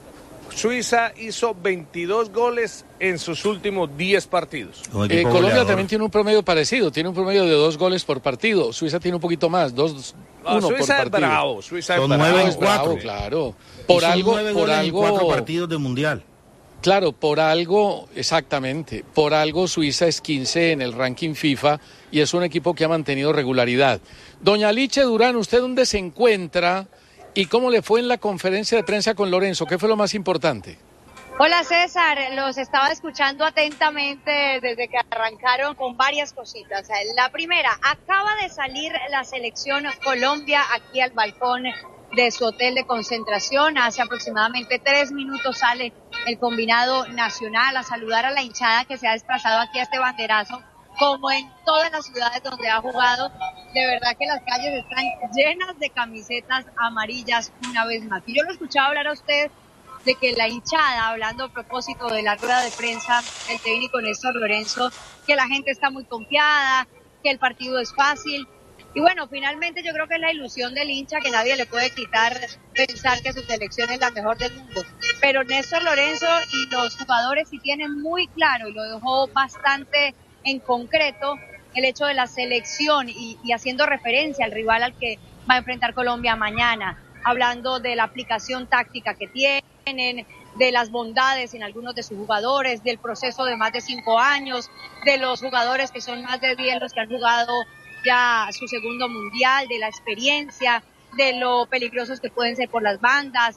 Suiza hizo veintidós goles en sus últimos diez partidos. Eh, Colombia también tiene un promedio parecido, tiene un promedio de dos goles por partido. Suiza tiene un poquito más, dos, no, uno Suiza por es partido. bravo, Suiza son es nueve bravo. en cuatro, claro. Por son algo, nueve por goles algo. En cuatro partidos de mundial. Claro, por algo, exactamente, por algo Suiza es quince en el ranking FIFA y es un equipo que ha mantenido regularidad. Doña Liche Durán, ¿usted dónde se encuentra y cómo le fue en la conferencia de prensa con Lorenzo? ¿Qué fue lo más importante? Hola César, los estaba escuchando atentamente desde que arrancaron con varias cositas. La primera, acaba de salir la selección Colombia aquí al balcón de su hotel de concentración. Hace aproximadamente tres minutos sale el combinado nacional a saludar a la hinchada que se ha desplazado aquí a este banderazo, como en todas las ciudades donde ha jugado. De verdad que las calles están llenas de camisetas amarillas una vez más. Y yo lo escuchaba hablar a usted de que la hinchada, hablando a propósito de la rueda de prensa del técnico Néstor Lorenzo, que la gente está muy confiada, que el partido es fácil. Y bueno, finalmente yo creo que es la ilusión del hincha que nadie le puede quitar pensar que su selección es la mejor del mundo. Pero Néstor Lorenzo y los jugadores sí tienen muy claro, y lo dejó bastante en concreto, el hecho de la selección y, y haciendo referencia al rival al que va a enfrentar Colombia mañana, hablando de la aplicación táctica que tienen, de las bondades en algunos de sus jugadores, del proceso de más de cinco años, de los jugadores que son más de diez los que han jugado ya su segundo mundial, de la experiencia, de lo peligrosos que pueden ser por las bandas,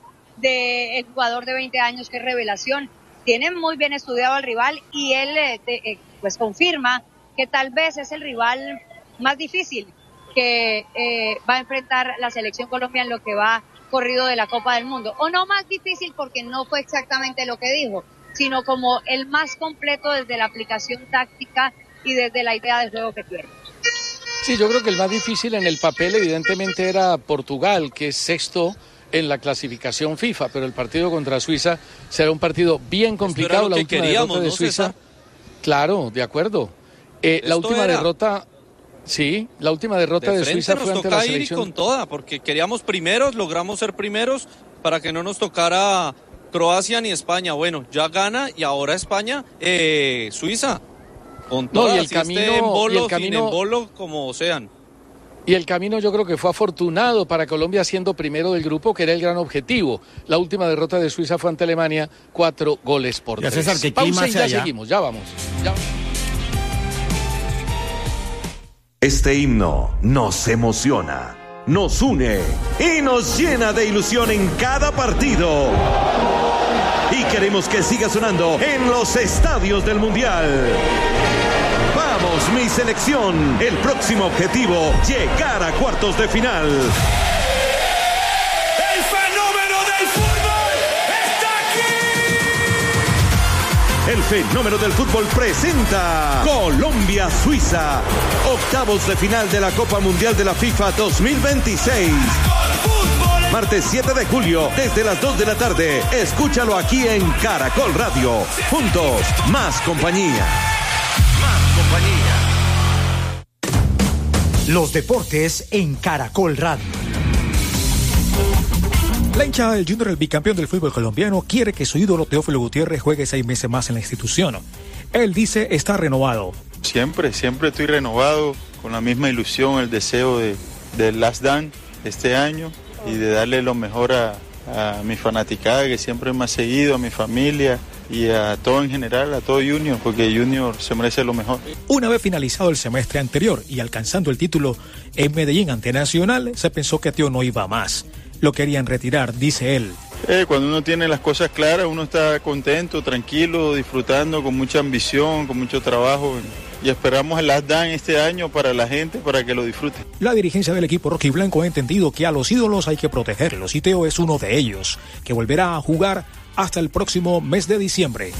del jugador de veinte años que es revelación. Tienen muy bien estudiado al rival y él eh, eh, pues confirma que tal vez es el rival más difícil que eh, va a enfrentar la selección colombiana en lo que va corrido de la Copa del Mundo. O no más difícil porque no fue exactamente lo que dijo, sino como el más completo desde la aplicación táctica y desde la idea de juego que tiene. Sí, yo creo que el más difícil en el papel evidentemente era Portugal, que es sexto en la clasificación FIFA, pero el partido contra Suiza será un partido bien complicado. La última derrota de Suiza, claro, de acuerdo. Eh, la última era. derrota, sí, la última derrota de, de Suiza fue ante la selección. Nos toca ir con toda, porque queríamos primeros, logramos ser primeros para que no nos tocara Croacia ni España. Bueno, ya gana y ahora España, eh, Suiza. Con todo, no, y el camino, en bolo, y el camino, sin en bolo, como sean. Y el camino yo creo que fue afortunado para Colombia siendo primero del grupo, que era el gran objetivo. La última derrota de Suiza fue ante Alemania, cuatro goles por tres. César, ¿qué Pausa clima y ya allá? seguimos, ya vamos. Ya... Este himno nos emociona, nos une y nos llena de ilusión en cada partido. Y queremos que siga sonando en los estadios del Mundial. Vamos, mi selección. El próximo objetivo, llegar a cuartos de final. ¡El fenómeno del fútbol está aquí! El fenómeno del fútbol presenta Colombia-Suiza, octavos de final de la Copa Mundial de la FIFA dos mil veintiséis. Martes siete de julio, desde las dos de la tarde. Escúchalo aquí en Caracol Radio. Juntos, más compañía. Más compañía. Los deportes en Caracol Radio. La hinchada del Junior, el bicampeón del fútbol colombiano, quiere que su ídolo Teófilo Gutiérrez juegue seis meses más en la institución. Él dice está renovado. Siempre, siempre estoy renovado, con la misma ilusión, el deseo de, de Last Dance este año y de darle lo mejor a, a mi fanaticada que siempre me ha seguido, a mi familia y a todo en general, a todo Junior, porque Junior se merece lo mejor. Una vez finalizado el semestre anterior y alcanzando el título en Medellín ante Nacional, se pensó que Teo no iba más. Lo querían retirar, dice él. Eh, cuando uno tiene las cosas claras, uno está contento, tranquilo, disfrutando, con mucha ambición, con mucho trabajo. Y esperamos el Last Dance este año para la gente, para que lo disfruten. La dirigencia del equipo rojiblanco ha entendido que a los ídolos hay que protegerlos y Teo es uno de ellos, que volverá a jugar hasta el próximo mes de diciembre.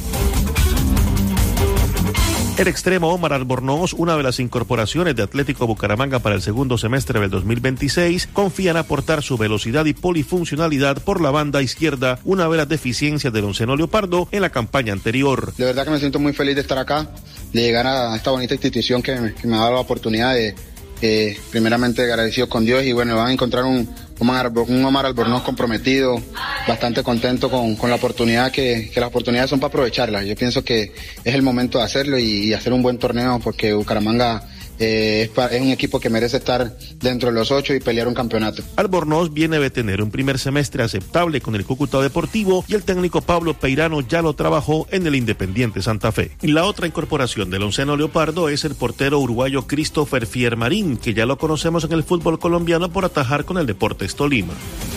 El extremo Omar Albornoz, una de las incorporaciones de Atlético Bucaramanga para el segundo semestre del dos mil veintiséis, confía en aportar su velocidad y polifuncionalidad por la banda izquierda, una de las deficiencias del onceno leopardo en la campaña anterior. De verdad que me siento muy feliz de estar acá, de llegar a esta bonita institución que me, que me ha dado la oportunidad de, eh, primeramente agradecido con Dios, y bueno, van a encontrar un, un Omar Albornoz comprometido, bastante contento con, con la oportunidad, que, que las oportunidades son para aprovecharlas. Yo pienso que es el momento de hacerlo y, y hacer un buen torneo, porque Bucaramanga eh, es, pa, es un equipo que merece estar dentro de los ocho y pelear un campeonato. Albornoz viene de tener un primer semestre aceptable con el Cúcuta Deportivo y el técnico Pablo Peirano ya lo trabajó en el Independiente Santa Fe. Y la otra incorporación del onceno leopardo es el portero uruguayo Christopher Fiermarín, que ya lo conocemos en el fútbol colombiano por atajar con el Deportes Tolima.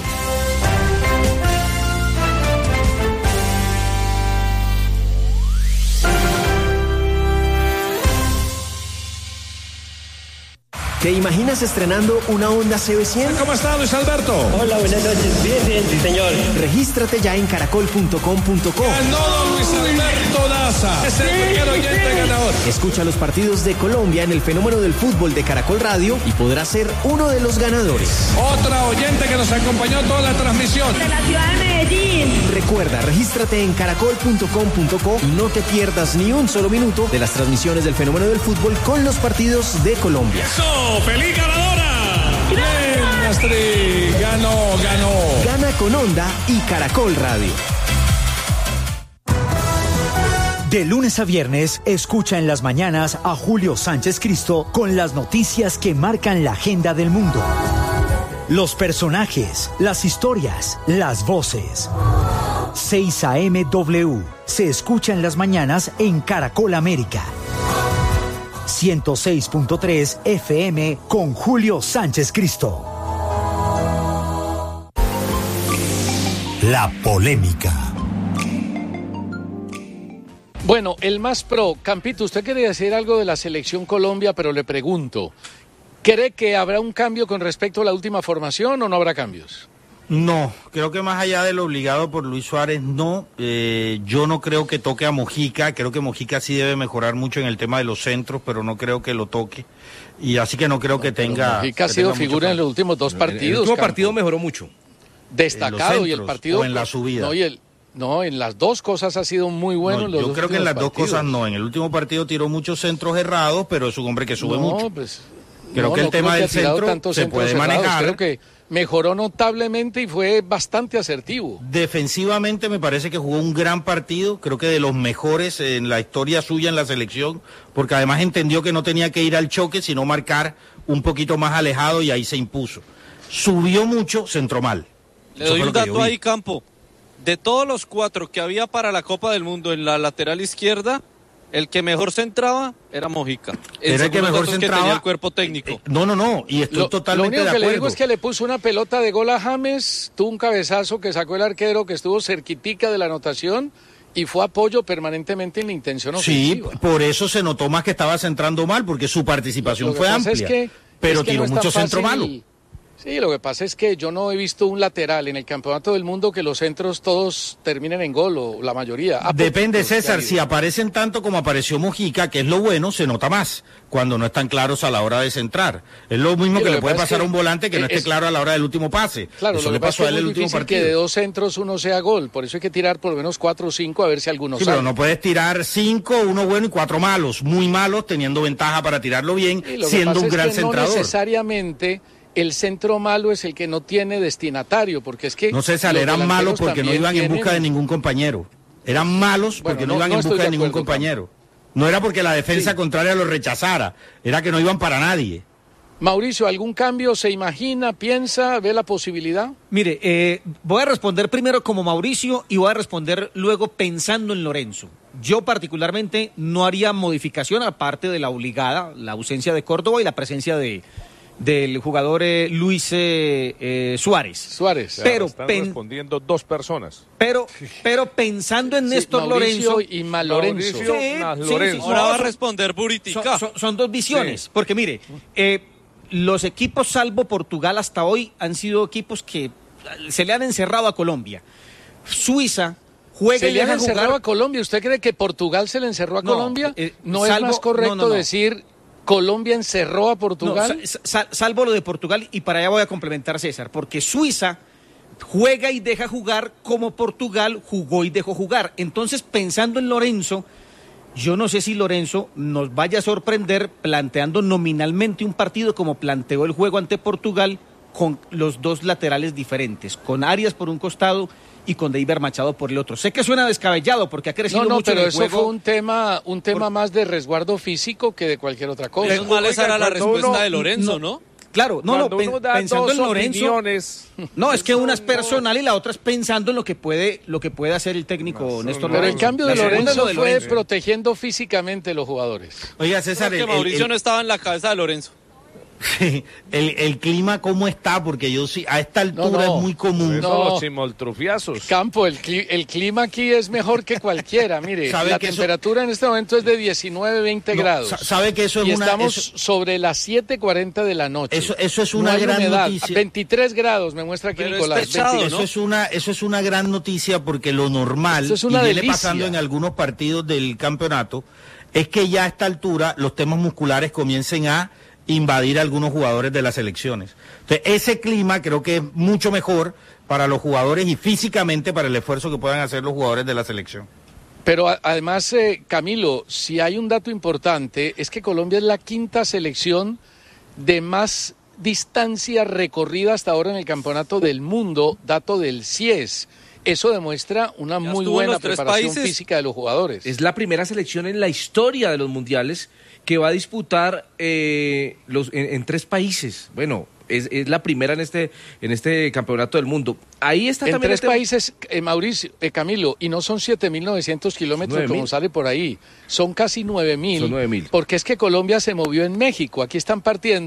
¿Te imaginas estrenando una Honda C B cien? ¿Cómo está, Luis Alberto? Hola, buenas noches. Bien, bien, sí, señor. Regístrate ya en caracol punto com punto co. Ganó Luis Alberto Daza. Es el primer oyente ganador. Escucha los partidos de Colombia en el fenómeno del fútbol de Caracol Radio y podrás ser uno de los ganadores. Otra oyente que nos acompañó toda la transmisión. De la ciudad de Medellín. Recuerda, regístrate en caracol punto com punto co y no te pierdas ni un solo minuto de las transmisiones del fenómeno del fútbol con los partidos de Colombia. ¡Eso! ¡Feliz ganadora! ¡Bien, Astrid! ¡Ganó, ganó! Gana con Honda y Caracol Radio. De lunes a viernes, escucha en las mañanas a Julio Sánchez Cristo con las noticias que marcan la agenda del mundo. Los personajes, las historias, las voces. seis A M W se escucha en las mañanas en Caracol América. ciento seis punto tres F M con Julio Sánchez Cristo. La polémica. Bueno, el más pro, Campito, usted quería decir algo de la selección Colombia, pero le pregunto, ¿cree que habrá un cambio con respecto a la última formación o no habrá cambios? No, creo que más allá de lo obligado por Luis Suárez, no. Eh, yo no creo que toque a Mojica. Creo que Mojica sí debe mejorar mucho en el tema de los centros, pero no creo que lo toque. Y así que no creo que tenga... Mojica ha sido figura en los últimos dos partidos. En el último Campo. partido mejoró mucho. Destacado. Centros, y el partido... o en la subida. No, y el, no, en las dos cosas ha sido muy bueno. No, en los yo dos creo que en las partidos. dos cosas no. En el último partido tiró muchos centros errados, pero es un hombre que sube no, mucho. Pues, creo no, que el no tema creo del que ha tirado centro tantos se puede centros manejar. cerrados. Creo que mejoró notablemente y fue bastante asertivo. Defensivamente me parece que jugó un gran partido, creo que de los mejores en la historia suya en la selección, porque además entendió que no tenía que ir al choque, sino marcar un poquito más alejado y ahí se impuso. Subió mucho, centró mal. Le Eso doy fue un lo que yo dato vi. ahí, Campo. De todos los cuatro que había para la Copa del Mundo en la lateral izquierda, el que mejor centraba era Mojica. Era el que según los mejor datos que centraba. tenía el cuerpo técnico. Eh, no, no, no, y estoy Lo, totalmente lo único de que acuerdo. le digo es que le puso una pelota de gol a James, tuvo un cabezazo que sacó el arquero que estuvo cerquitica de la anotación y fue apoyo permanentemente en la intención Sí, ofensiva. por eso se notó más que estaba centrando mal, porque su participación Lo que fue pasa amplia, es que- pero es que tiró no es tan mucho centro fácil. malo. Sí, lo que pasa es que yo no he visto un lateral en el campeonato del mundo que los centros todos terminen en gol, o la mayoría. Ah, Depende, poquitos que César, ha si habido. aparecen tanto como apareció Mojica, que es lo bueno, se nota más cuando no están claros a la hora de centrar. Es lo mismo Sí, que lo le que puede pasa es pasar que a un volante que no es- esté claro a la hora del último pase. Claro, Eso lo le que pasa pasó a es él que el es muy último difícil partido. que de dos centros uno sea gol, por eso hay que tirar por lo menos cuatro o cinco a ver si alguno Sí, sale. pero no puedes tirar cinco, uno bueno y cuatro malos, muy malos, teniendo ventaja para tirarlo bien, Y lo que siendo pasa un es gran que centrador. No necesariamente el centro malo es el que no tiene destinatario, porque es que... No, César, los eran delanteros malos porque no también iban en busca de tienen- ningún compañero. Eran malos Bueno, porque no, no- iban no en estoy busca de de ningún acuerdo, compañero. No era porque la defensa Sí. contraria los rechazara, era que no iban para nadie. Mauricio, ¿algún cambio se imagina, piensa, ve la posibilidad? Mire, eh, voy a responder primero como Mauricio y voy a responder luego pensando en Lorenzo. Yo particularmente no haría modificación aparte de la obligada, la ausencia de Córdoba y la presencia de del jugador eh, Luis eh, eh, Suárez. Suárez. Pero, Están pen- respondiendo dos personas. pero, pero pensando en Sí, Néstor Mauricio Lorenzo y más Lorenzo. Mauricio Sí, más sí, Lorenzo. sí, Ahora no, va a son- responder Buritica. Son, son- son dos visiones, Sí. porque mire, eh, los equipos salvo Portugal hasta hoy han sido equipos que se le han encerrado a Colombia. Suiza juega ¿Se y le han deja encerrado jugar. a Colombia? ¿Usted cree que Portugal se le encerró a No, Colombia? eh, ¿No salvo- es más correcto no, no, no. decir Colombia encerró a No, Portugal? sa- sa- salvo lo de Portugal, y para allá voy a complementar, César, porque Suiza juega y deja jugar como Portugal jugó y dejó jugar. Entonces, pensando en Lorenzo, yo no sé si Lorenzo nos vaya a sorprender planteando nominalmente un partido como planteó el juego ante Portugal, con los dos laterales diferentes, con Arias por un costado y con Deiber Machado por el otro. Sé que suena descabellado porque ha crecido No, no, mucho en pero el eso juego. fue un tema, un tema más de resguardo físico que de cualquier otra cosa. Menos mal esa era la Cuando respuesta uno- de Lorenzo, ¿no? Claro, no, no, Cuando pen- uno da pensando dos en Lorenzo. opiniones, No, es que eso una es no- personal y la otra es pensando en lo que puede, lo que puede hacer el técnico Néstor Pero en Lorenzo. cambio de La segunda es Lorenzo lo de fue Lorenzo. protegiendo físicamente los jugadores. Oiga, César, Creo que el- el- Mauricio el- no estaba en la cabeza de Lorenzo. el, el clima cómo está, porque yo sí, a esta altura No, no. es muy común. eso, No. los chimoltrufiazos. Campo, el, cli- el clima aquí es mejor que cualquiera. Mire, ¿Sabe la que eso- temperatura en este momento es de diecinueve, veinte No, grados. sa- sabe que eso es y una- estamos eso- sobre las siete cuarenta de la noche. Eso- eso es No una hay gran humedad. noticia. veintitrés grados, me muestra aquí Pero es Nicolás. techado, veinte. Eso es una, eso es una gran noticia porque lo normal, Eso es una y viene delicia. pasando en algunos partidos del campeonato, es que ya a esta altura los temas musculares comiencen a invadir a algunos jugadores de las selecciones. Entonces, ese clima creo que es mucho mejor para los jugadores y físicamente para el esfuerzo que puedan hacer los jugadores de la selección. Pero a- además, eh, Camilo, si hay un dato importante, es que Colombia es la quinta selección de más distancia recorrida hasta ahora en el Campeonato del Mundo, dato del C I E S. Eso demuestra una Ya muy estuvo en buena los tres preparación países. física de los jugadores. Es la primera selección en la historia de los mundiales que va a disputar eh, los, en, en tres países. Bueno, es, es la primera en este, en este campeonato del mundo. Ahí está En también tres el tema- países, eh, Mauricio, eh, Camilo, y no son siete mil novecientos kilómetros nueve mil. como sale por ahí, son casi nueve mil. Son nueve mil. Porque es que Colombia se movió en México. Aquí están partiendo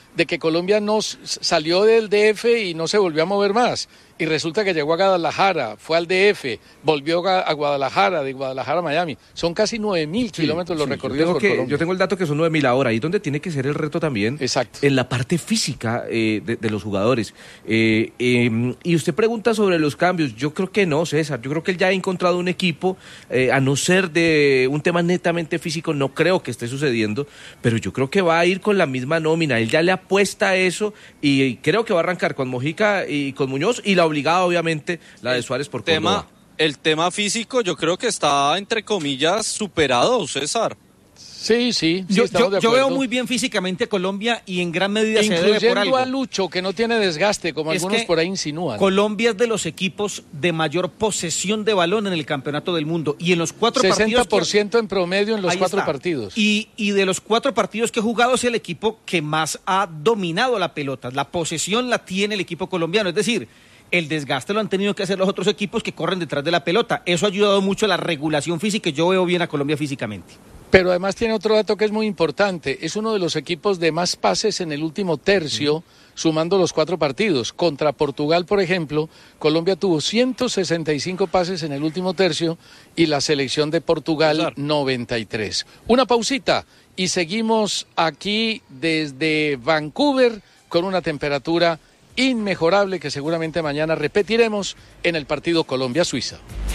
de que Colombia no s- salió del D F y no se volvió a mover más. Y resulta que llegó a Guadalajara, fue al D F, volvió a a Guadalajara, de Guadalajara a Miami. Son casi nueve mil kilómetros los Sí, recorridos yo tengo por que, Colombia. Yo tengo el dato que son nueve mil ahora, ahí es donde tiene que ser el reto también. Exacto. En la parte física eh, de, de los jugadores. Eh, eh, y usted pregunta sobre los cambios. Yo creo que no, César. Yo creo que él ya ha encontrado un equipo, eh, a no ser de un tema netamente físico, no creo que esté sucediendo, pero yo creo que va a ir con la misma nómina. Él ya le apuesta a eso y, y creo que va a arrancar con Mojica y con Muñoz y la obligada, obviamente, la de Suárez por tema, Córdoba. el tema físico yo creo que está, entre comillas, superado, César. Sí, sí, sí, Yo, estamos yo- de yo acuerdo. veo muy bien físicamente a Colombia y en gran medida se debe por Incluyendo algo. a Lucho, que no tiene desgaste, como Es algunos que por ahí insinúan. Colombia es de los equipos de mayor posesión de balón en el campeonato del mundo. Y en los cuatro sesenta por partidos. ciento en promedio en los Ahí cuatro está. partidos. Y, y de los cuatro partidos que he jugado es el equipo que más ha dominado la pelota. La posesión la tiene el equipo colombiano. Es decir, el desgaste lo han tenido que hacer los otros equipos que corren detrás de la pelota. Eso ha ayudado mucho a la regulación física y yo veo bien a Colombia físicamente. Pero además tiene otro dato que es muy importante. Es uno de los equipos de más pases en el último tercio, sumando los cuatro partidos. Contra Portugal, por ejemplo, Colombia tuvo ciento sesenta y cinco pases en el último tercio y la selección de Portugal noventa y tres. Una pausita y seguimos aquí desde Vancouver con una temperatura inmejorable que seguramente mañana repetiremos en el partido Colombia-Suiza.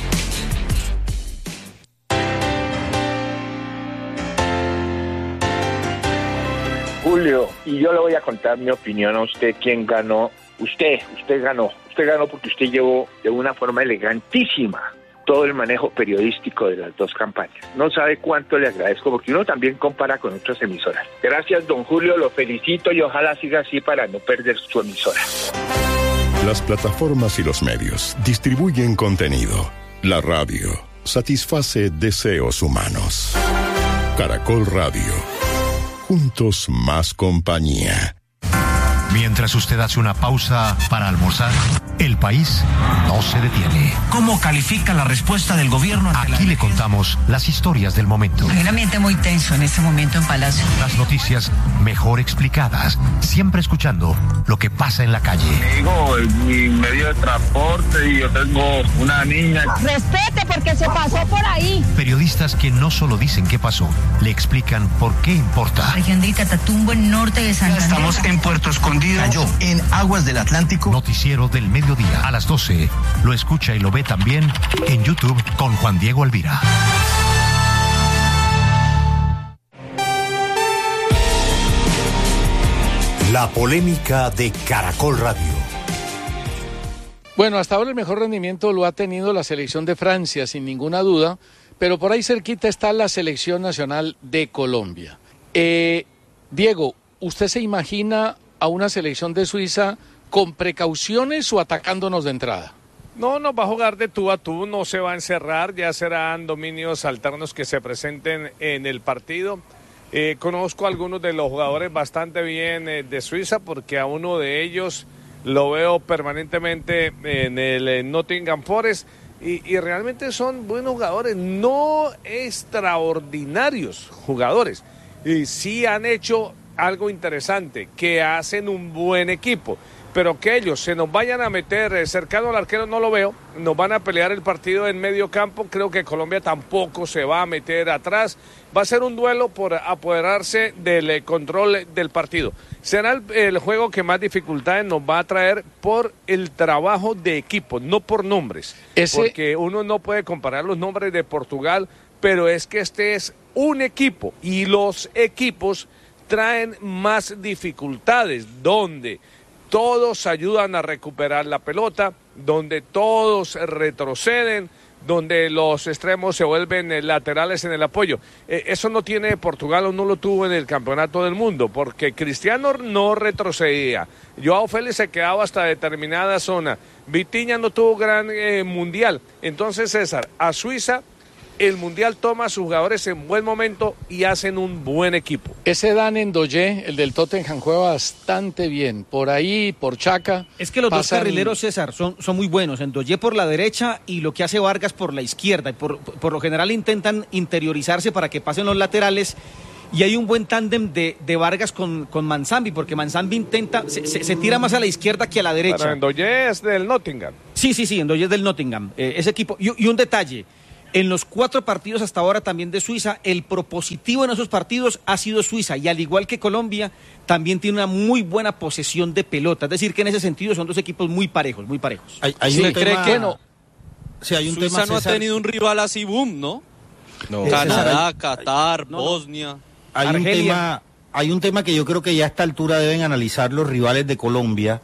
Julio, y yo le voy a contar mi opinión a usted, quién ganó. Usted, usted ganó. Usted ganó porque usted llevó de una forma elegantísima todo el manejo periodístico de las dos campañas. No sabe cuánto le agradezco porque uno también compara con otras emisoras. Gracias, don Julio, lo felicito y ojalá siga así para no perder su emisora. Las plataformas y los medios distribuyen contenido. La radio satisface deseos humanos. Caracol Radio. Juntos más compañía. Mientras usted hace una pausa para almorzar, el país no se detiene. ¿Cómo califica la respuesta del gobierno? Aquí le contamos las historias del momento. Hay un ambiente muy tenso en este momento en Palacio. Las noticias mejor explicadas, siempre escuchando lo que pasa en la calle. Digo, mi medio de transporte y yo tengo una niña. Respete porque se pasó por ahí. Periodistas que no solo dicen qué pasó, le explican por qué importa. Región de Catatumbo, en norte de Santander. Estamos en Puerto Escondido, Cayó en aguas del Atlántico. Noticiero del mediodía a las doce. Lo escucha y lo ve también en YouTube con Juan Diego Alvira. La polémica de Caracol Radio. Bueno, hasta ahora el mejor rendimiento lo ha tenido la selección de Francia, sin ninguna duda, pero por ahí cerquita está la selección nacional de Colombia. Eh, Diego, ¿usted se imagina a una selección de Suiza con precauciones o atacándonos de entrada? No, no va a jugar de tú a tú, no se va a encerrar, ya serán dominios alternos que se presenten en el partido. Eh, conozco a algunos de los jugadores bastante bien eh, de Suiza porque a uno de ellos lo veo permanentemente en el eh, Nottingham Forest y, y realmente son buenos jugadores, no extraordinarios jugadores. Y sí han hecho algo interesante, que hacen un buen equipo, pero que ellos se nos vayan a meter eh, cercano al arquero no lo veo, nos van a pelear el partido en medio campo, creo que Colombia tampoco se va a meter atrás, va a ser un duelo por apoderarse del eh, control del partido. Será el, el juego que más dificultades nos va a traer por el trabajo de equipo, no por nombres, Ese... porque uno no puede comparar los nombres de Portugal, pero es que este es un equipo y los equipos traen más dificultades, donde todos ayudan a recuperar la pelota, donde todos retroceden, donde los extremos se vuelven laterales en el apoyo. Eh, eso no tiene Portugal o no lo tuvo en el Campeonato del Mundo, porque Cristiano no retrocedía, Joao Félix se quedaba hasta determinada zona, Vitinha no tuvo gran eh, mundial. Entonces, César, a Suiza el Mundial toma a sus jugadores en buen momento y hacen un buen equipo. Ese Dan Ndoye, el del Tottenham, juega bastante bien. Por ahí, por Chaca. Es que los pasan... dos carrileros, César, son, son muy buenos. Ndoye por la derecha y lo que hace Vargas por la izquierda. Y por, por lo general intentan interiorizarse para que pasen los laterales. y hay un buen tándem de, de Vargas con, con Manzambi, porque Manzambi intenta, se, se, se tira más a la izquierda que a la derecha. Pero Ndoye es del Nottingham. Sí, sí, sí, Ndoye es del Nottingham, eh, ese equipo. Y, y un detalle, en los cuatro partidos hasta ahora también de Suiza, el propositivo en esos partidos ha sido Suiza, y al igual que Colombia, también tiene una muy buena posesión de pelota. Es decir, que en ese sentido son dos equipos muy parejos, muy parejos. Hay, hay sí, un cree tema... que no. Sí, hay un Suiza tema, no César... ha tenido un rival así boom, ¿no? no. Canadá, César, Qatar, no, Bosnia. Hay un, tema, hay un tema que yo creo que ya a esta altura deben analizar los rivales de Colombia,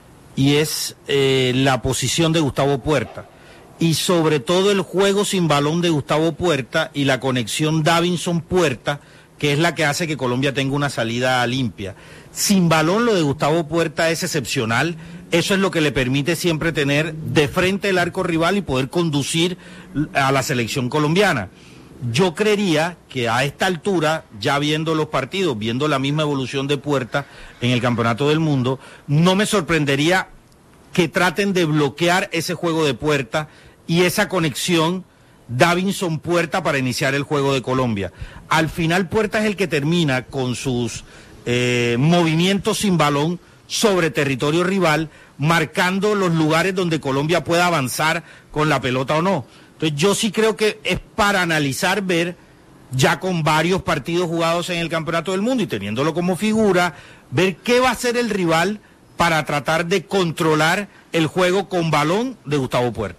y es eh, la posición de Gustavo Puerta. Y sobre todo el juego sin balón de Gustavo Puerta y la conexión Davinson-Puerta, que es la que hace que Colombia tenga una salida limpia. Sin balón lo de Gustavo Puerta es excepcional, eso es lo que le permite siempre tener de frente el arco rival y poder conducir a la selección colombiana. Yo creería que a esta altura, ya viendo los partidos, viendo la misma evolución de Puerta en el Campeonato del Mundo, no me sorprendería que traten de bloquear ese juego de Puerta y esa conexión Davinson-Puerta para iniciar el juego de Colombia. Al final Puerta es el que termina con sus eh, movimientos sin balón sobre territorio rival, marcando los lugares donde Colombia pueda avanzar con la pelota o no. Entonces yo sí creo que es para analizar, ver, ya con varios partidos jugados en el Campeonato del Mundo y teniéndolo como figura, ver qué va a hacer el rival para tratar de controlar el juego con balón de Gustavo Puerta.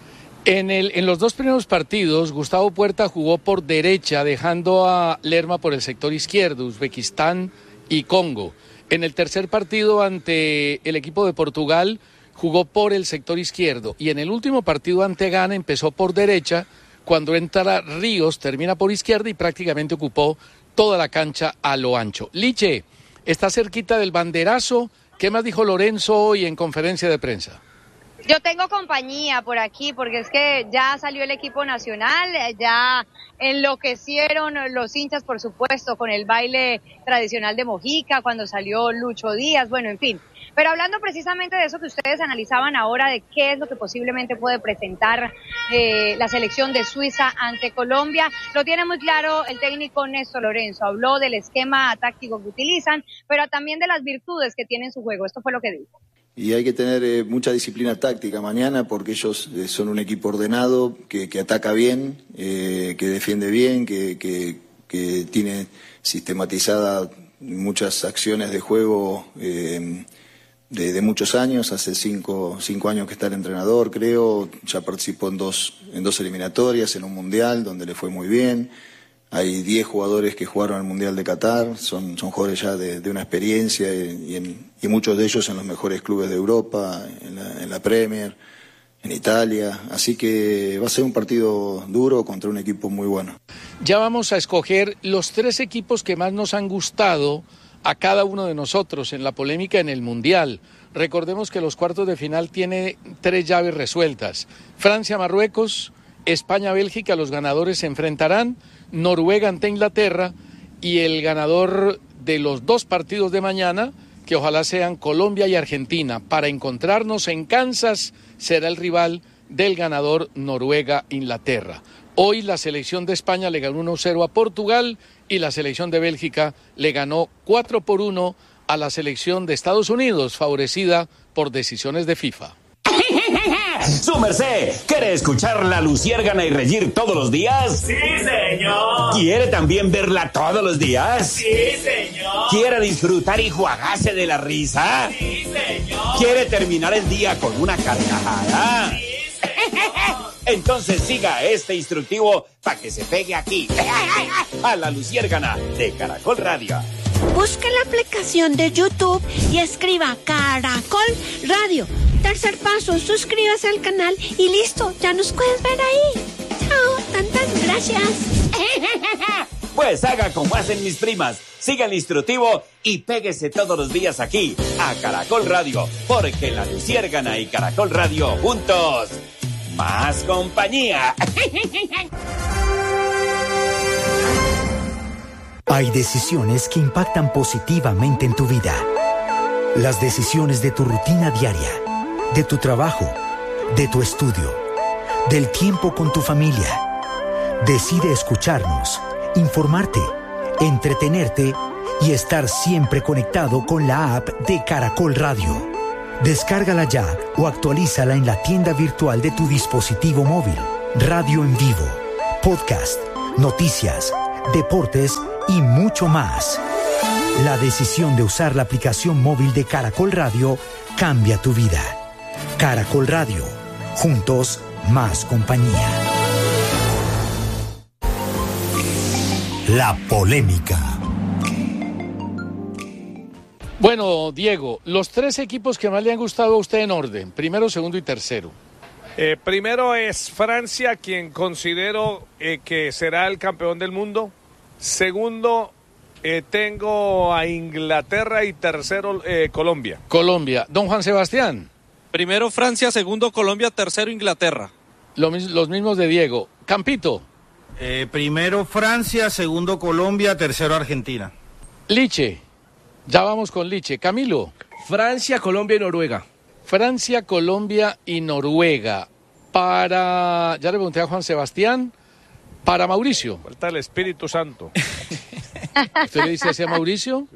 En, el, en los dos primeros partidos, Gustavo Puerta jugó por derecha, dejando a Lerma por el sector izquierdo, Uzbekistán y Congo. En el tercer partido ante el equipo de Portugal, jugó por el sector izquierdo. Y en el último partido ante Ghana empezó por derecha, cuando entra Ríos, termina por izquierda y prácticamente ocupó toda la cancha a lo ancho. Liche, está cerquita del banderazo. ¿Qué más dijo Lorenzo hoy en conferencia de prensa? Yo tengo compañía por aquí porque es que ya salió el equipo nacional, ya enloquecieron los hinchas, por supuesto, con el baile tradicional de Mojica, cuando salió Lucho Díaz, bueno, en fin. Pero hablando precisamente de eso que ustedes analizaban ahora, de qué es lo que posiblemente puede presentar eh, la selección de Suiza ante Colombia, lo tiene muy claro el técnico Néstor Lorenzo. Habló del esquema táctico que utilizan, pero también de las virtudes que tiene en su juego. Esto fue lo que dijo. Y hay que tener eh, mucha disciplina táctica mañana porque ellos eh, son un equipo ordenado, que, que ataca bien, eh, que defiende bien, que, que, que tiene sistematizada muchas acciones de juego eh, de, de muchos años. Hace cinco, cinco años que está el entrenador, creo. Ya participó en dos, en dos eliminatorias, en un mundial donde le fue muy bien. Hay diez jugadores que jugaron al Mundial de Qatar, son, son jugadores ya de, de una experiencia y, en, y muchos de ellos en los mejores clubes de Europa, en la, en la Premier, en Italia. Así que va a ser un partido duro contra un equipo muy bueno. Ya vamos a escoger los tres equipos que más nos han gustado a cada uno de nosotros en la polémica en el Mundial. Recordemos que los cuartos de final tiene tres llaves resueltas. Francia-Marruecos, España-Bélgica, los ganadores se enfrentarán. Noruega ante Inglaterra y el ganador de los dos partidos de mañana, que ojalá sean Colombia y Argentina, para encontrarnos en Kansas, será el rival del ganador Noruega-Inglaterra. Hoy la selección de España le ganó uno cero a Portugal y la selección de Bélgica le ganó cuatro por uno a la selección de Estados Unidos, favorecida por decisiones de FIFA. ¡Su merced! ¿Quiere escuchar la Luciérgana y reír todos los días? ¡Sí, señor! ¿Quiere también verla todos los días? ¡Sí, señor! ¿Quiere disfrutar y jugarse de la risa? ¡Sí, señor! ¿Quiere terminar el día con una carcajada? ¡Sí, señor! Entonces siga este instructivo para que se pegue aquí, a la Luciérgana de Caracol Radio. Busque la aplicación de YouTube y escriba Caracol Radio. Tercer paso, suscríbase al canal y listo, ya nos puedes ver ahí. Chao, tantas gracias. Pues haga como hacen mis primas, siga el instructivo y péguese todos los días aquí, a Caracol Radio, porque la Luciérgana y Caracol Radio juntos, más compañía. Hay decisiones que impactan positivamente en tu vida. Las decisiones de tu rutina diaria, de tu trabajo, de tu estudio, del tiempo con tu familia. Decide escucharnos, informarte, entretenerte y estar siempre conectado con la app de Caracol Radio. Descárgala ya o actualízala en la tienda virtual de tu dispositivo móvil. Radio en vivo, podcast, noticias, deportes y mucho más. La decisión de usar la aplicación móvil de Caracol Radio cambia tu vida. Caracol Radio, juntos más compañía. La polémica. Bueno, Diego, los tres equipos que más le han gustado a usted en orden, primero, segundo y tercero. Eh, primero es Francia, quien considero eh, que será el campeón del mundo. Segundo, eh, tengo a Inglaterra y tercero, eh, Colombia. Colombia. Don Juan Sebastián. Primero Francia, segundo Colombia, tercero Inglaterra. Lo, los mismos de Diego. Campito. Eh, primero Francia, segundo Colombia, tercero Argentina. Liche. Ya vamos con Liche. Camilo. Francia, Colombia y Noruega. Francia, Colombia y Noruega. Para, ya le pregunté a Juan Sebastián, para Mauricio. Falta el Espíritu Santo. ¿Usted le dice así a Mauricio?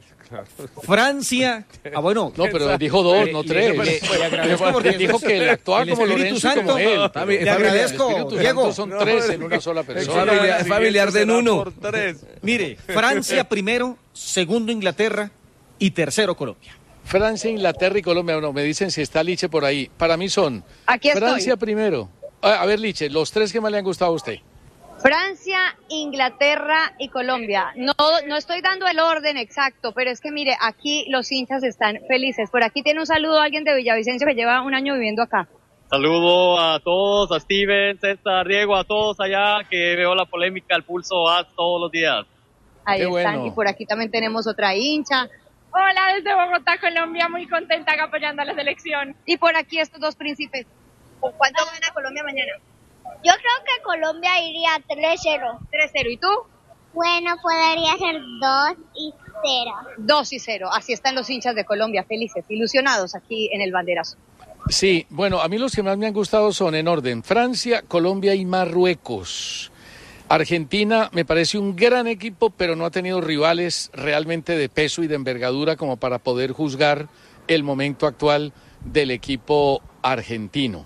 Francia. Ah, bueno. No, pero dijo dos, no tres. Le, le agradezco porque dijo que él actuaba como Lorenzo y como él. Le agradezco, Diego. Son tres en una sola persona. Es familiar, familiar de Nuno. Mire, Francia primero, segundo Inglaterra y tercero Colombia. Francia, Inglaterra y Colombia. Bueno, me dicen si está Liche por ahí. Para mí son Aquí Francia estoy. primero. A, a ver, Liche, los tres que más le han gustado a usted. Francia, Inglaterra y Colombia. No, no estoy dando el orden exacto, pero es que mire, aquí los hinchas están felices. Por aquí tiene un saludo a alguien de Villavicencio que lleva un año viviendo acá. Saludo a todos, a Steven, César, Diego, a todos allá que veo la polémica al pulso A todos los días. Ahí Qué están, bueno. y por aquí también tenemos otra hincha. Hola, desde Bogotá, Colombia, muy contenta acá apoyando a la selección. Y por aquí estos dos príncipes. ¿Con cuánto gana Colombia mañana? Yo creo que Colombia iría tres cero. tres cero. ¿Y tú? Bueno, podría ser dos y cero. dos y cero. Así están los hinchas de Colombia, felices, ilusionados aquí en el banderazo. Sí, bueno, a mí los que más me han gustado son en orden Francia, Colombia y Marruecos. Argentina me parece un gran equipo, pero no ha tenido rivales realmente de peso y de envergadura como para poder juzgar el momento actual del equipo argentino.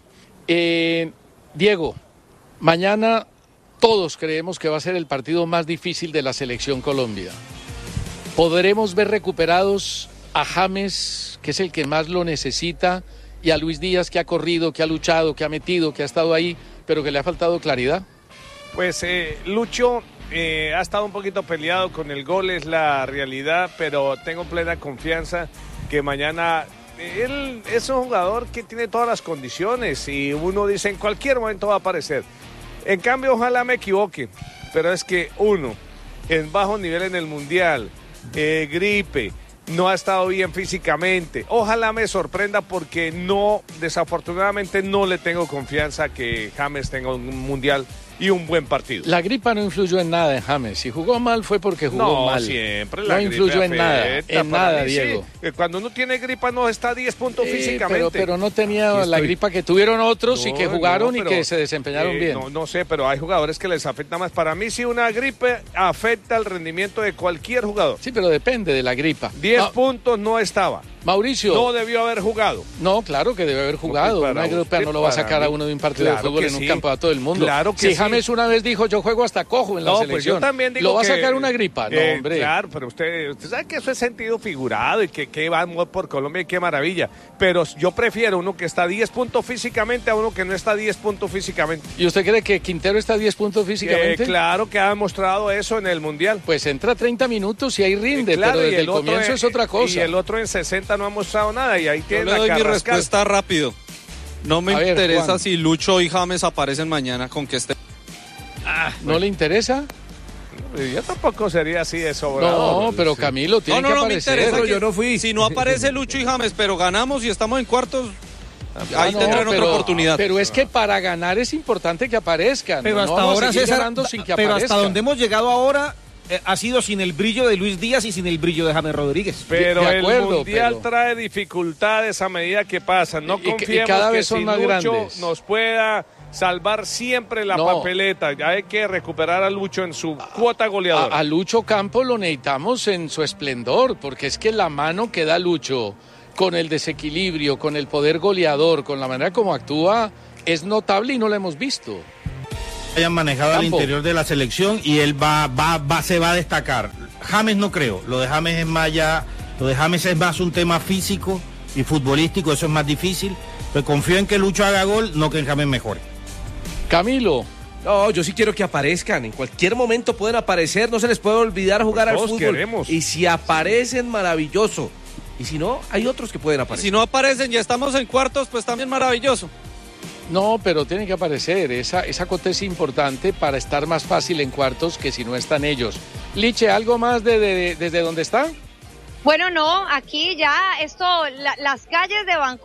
Eh, Diego, mañana todos creemos que va a ser el partido más difícil de la selección Colombia. ¿Podremos ver recuperados a James, que es el que más lo necesita, y a Luis Díaz, que ha corrido, que ha luchado, que ha metido, que ha estado ahí, pero que le ha faltado claridad? Pues eh, Lucho eh, ha estado un poquito peleado con el gol, es la realidad, pero tengo plena confianza que mañana... Él es un jugador que tiene todas las condiciones y uno dice en cualquier momento va a aparecer. En cambio, ojalá me equivoque, pero es que uno, en bajo nivel en el Mundial, eh, gripe, no ha estado bien físicamente. Ojalá me sorprenda porque no, desafortunadamente no le tengo confianza que James tenga un Mundial y un buen partido. La gripa no influyó en nada en James. Si jugó mal fue porque jugó no, mal. siempre la no influyó gripe en nada, afecta, en para nada, mí, Diego. Sí. Cuando uno tiene gripa no está a diez puntos Sí, físicamente. Pero, pero no tenía la gripa que tuvieron otros No, y que jugaron no, y pero, que se desempeñaron eh, bien. No, no sé, pero hay jugadores que les afecta más. Para mí sí una gripe afecta el rendimiento de cualquier jugador. Sí, pero depende de la gripa. diez Ma- puntos no estaba. Mauricio. No debió haber jugado. No, claro que debe haber jugado. para Una gripa usted, no lo va a para sacar a mí. uno de un partido Claro de fútbol que en un sí. campeonato del mundo. Claro que si sí. James una vez dijo, yo juego hasta cojo en la No, pues selección. yo también digo ¿Lo va que, a sacar una gripa? No, eh, hombre. Claro, pero usted, usted sabe que eso es sentido figurado y que, que va por Colombia y qué maravilla. Pero yo prefiero uno que está a diez puntos físicamente a uno que no está a diez puntos físicamente. ¿Y usted cree que Quintero está a diez puntos físicamente? Eh, claro que ha demostrado eso en el Mundial. Pues entra treinta minutos y ahí rinde, Eh, claro, pero y desde el, el otro comienzo en- es otra cosa. Y el otro en sesenta no ha mostrado nada y ahí Yo tiene le la doy mi Carrascal. respuesta rápido. No me A ver, interesa Juan. si Lucho y James aparecen mañana con que esté. ¿No le interesa? Yo tampoco sería así de sobrado. No, pero Camilo tiene No, no, que no me aparecer. interesa. Pero que- yo no fui. Si no aparece Lucho y James, pero ganamos y estamos en cuartos, Ah, ahí no, tendrán pero- otra oportunidad. Pero es que para ganar es importante que aparezcan. Pero no hasta vamos a ahora, seguir César, ganando sin que pero hasta aparezcan. donde hemos llegado ahora eh, ha sido sin el brillo de Luis Díaz y sin el brillo de James Rodríguez. Pero De acuerdo, el Mundial pero- trae dificultades a medida que pasan. No Y- y confiemos cada que vez son si más Lucho grandes. nos pueda salvar siempre la No. papeleta. Ya hay que recuperar a Lucho en su cuota goleadora. A, a Lucho Campos lo necesitamos en su esplendor, porque es que la mano que da Lucho, con el desequilibrio, con el poder goleador, con la manera como actúa, es notable y no lo hemos visto. Hayan manejado al Campo. interior de la selección y él va, va, va, se va a destacar. James no creo, lo de James es más ya, lo de James es más un tema físico y futbolístico, eso es más difícil. Pero confío en que Lucho haga gol, no que en James mejore. Camilo. No, yo sí quiero que aparezcan. En cualquier momento pueden aparecer. No se les puede olvidar jugar al Todos fútbol. queremos. Y si aparecen, maravilloso. Y si no, hay otros que pueden Y aparecer. si no aparecen y estamos en cuartos, pues también maravilloso. No, pero tiene que aparecer. Esa, esa cota es importante para estar más fácil en cuartos que si no están ellos. Liche, ¿algo más de, de- desde donde está? Bueno, no, aquí ya esto, la- las calles de Vancouver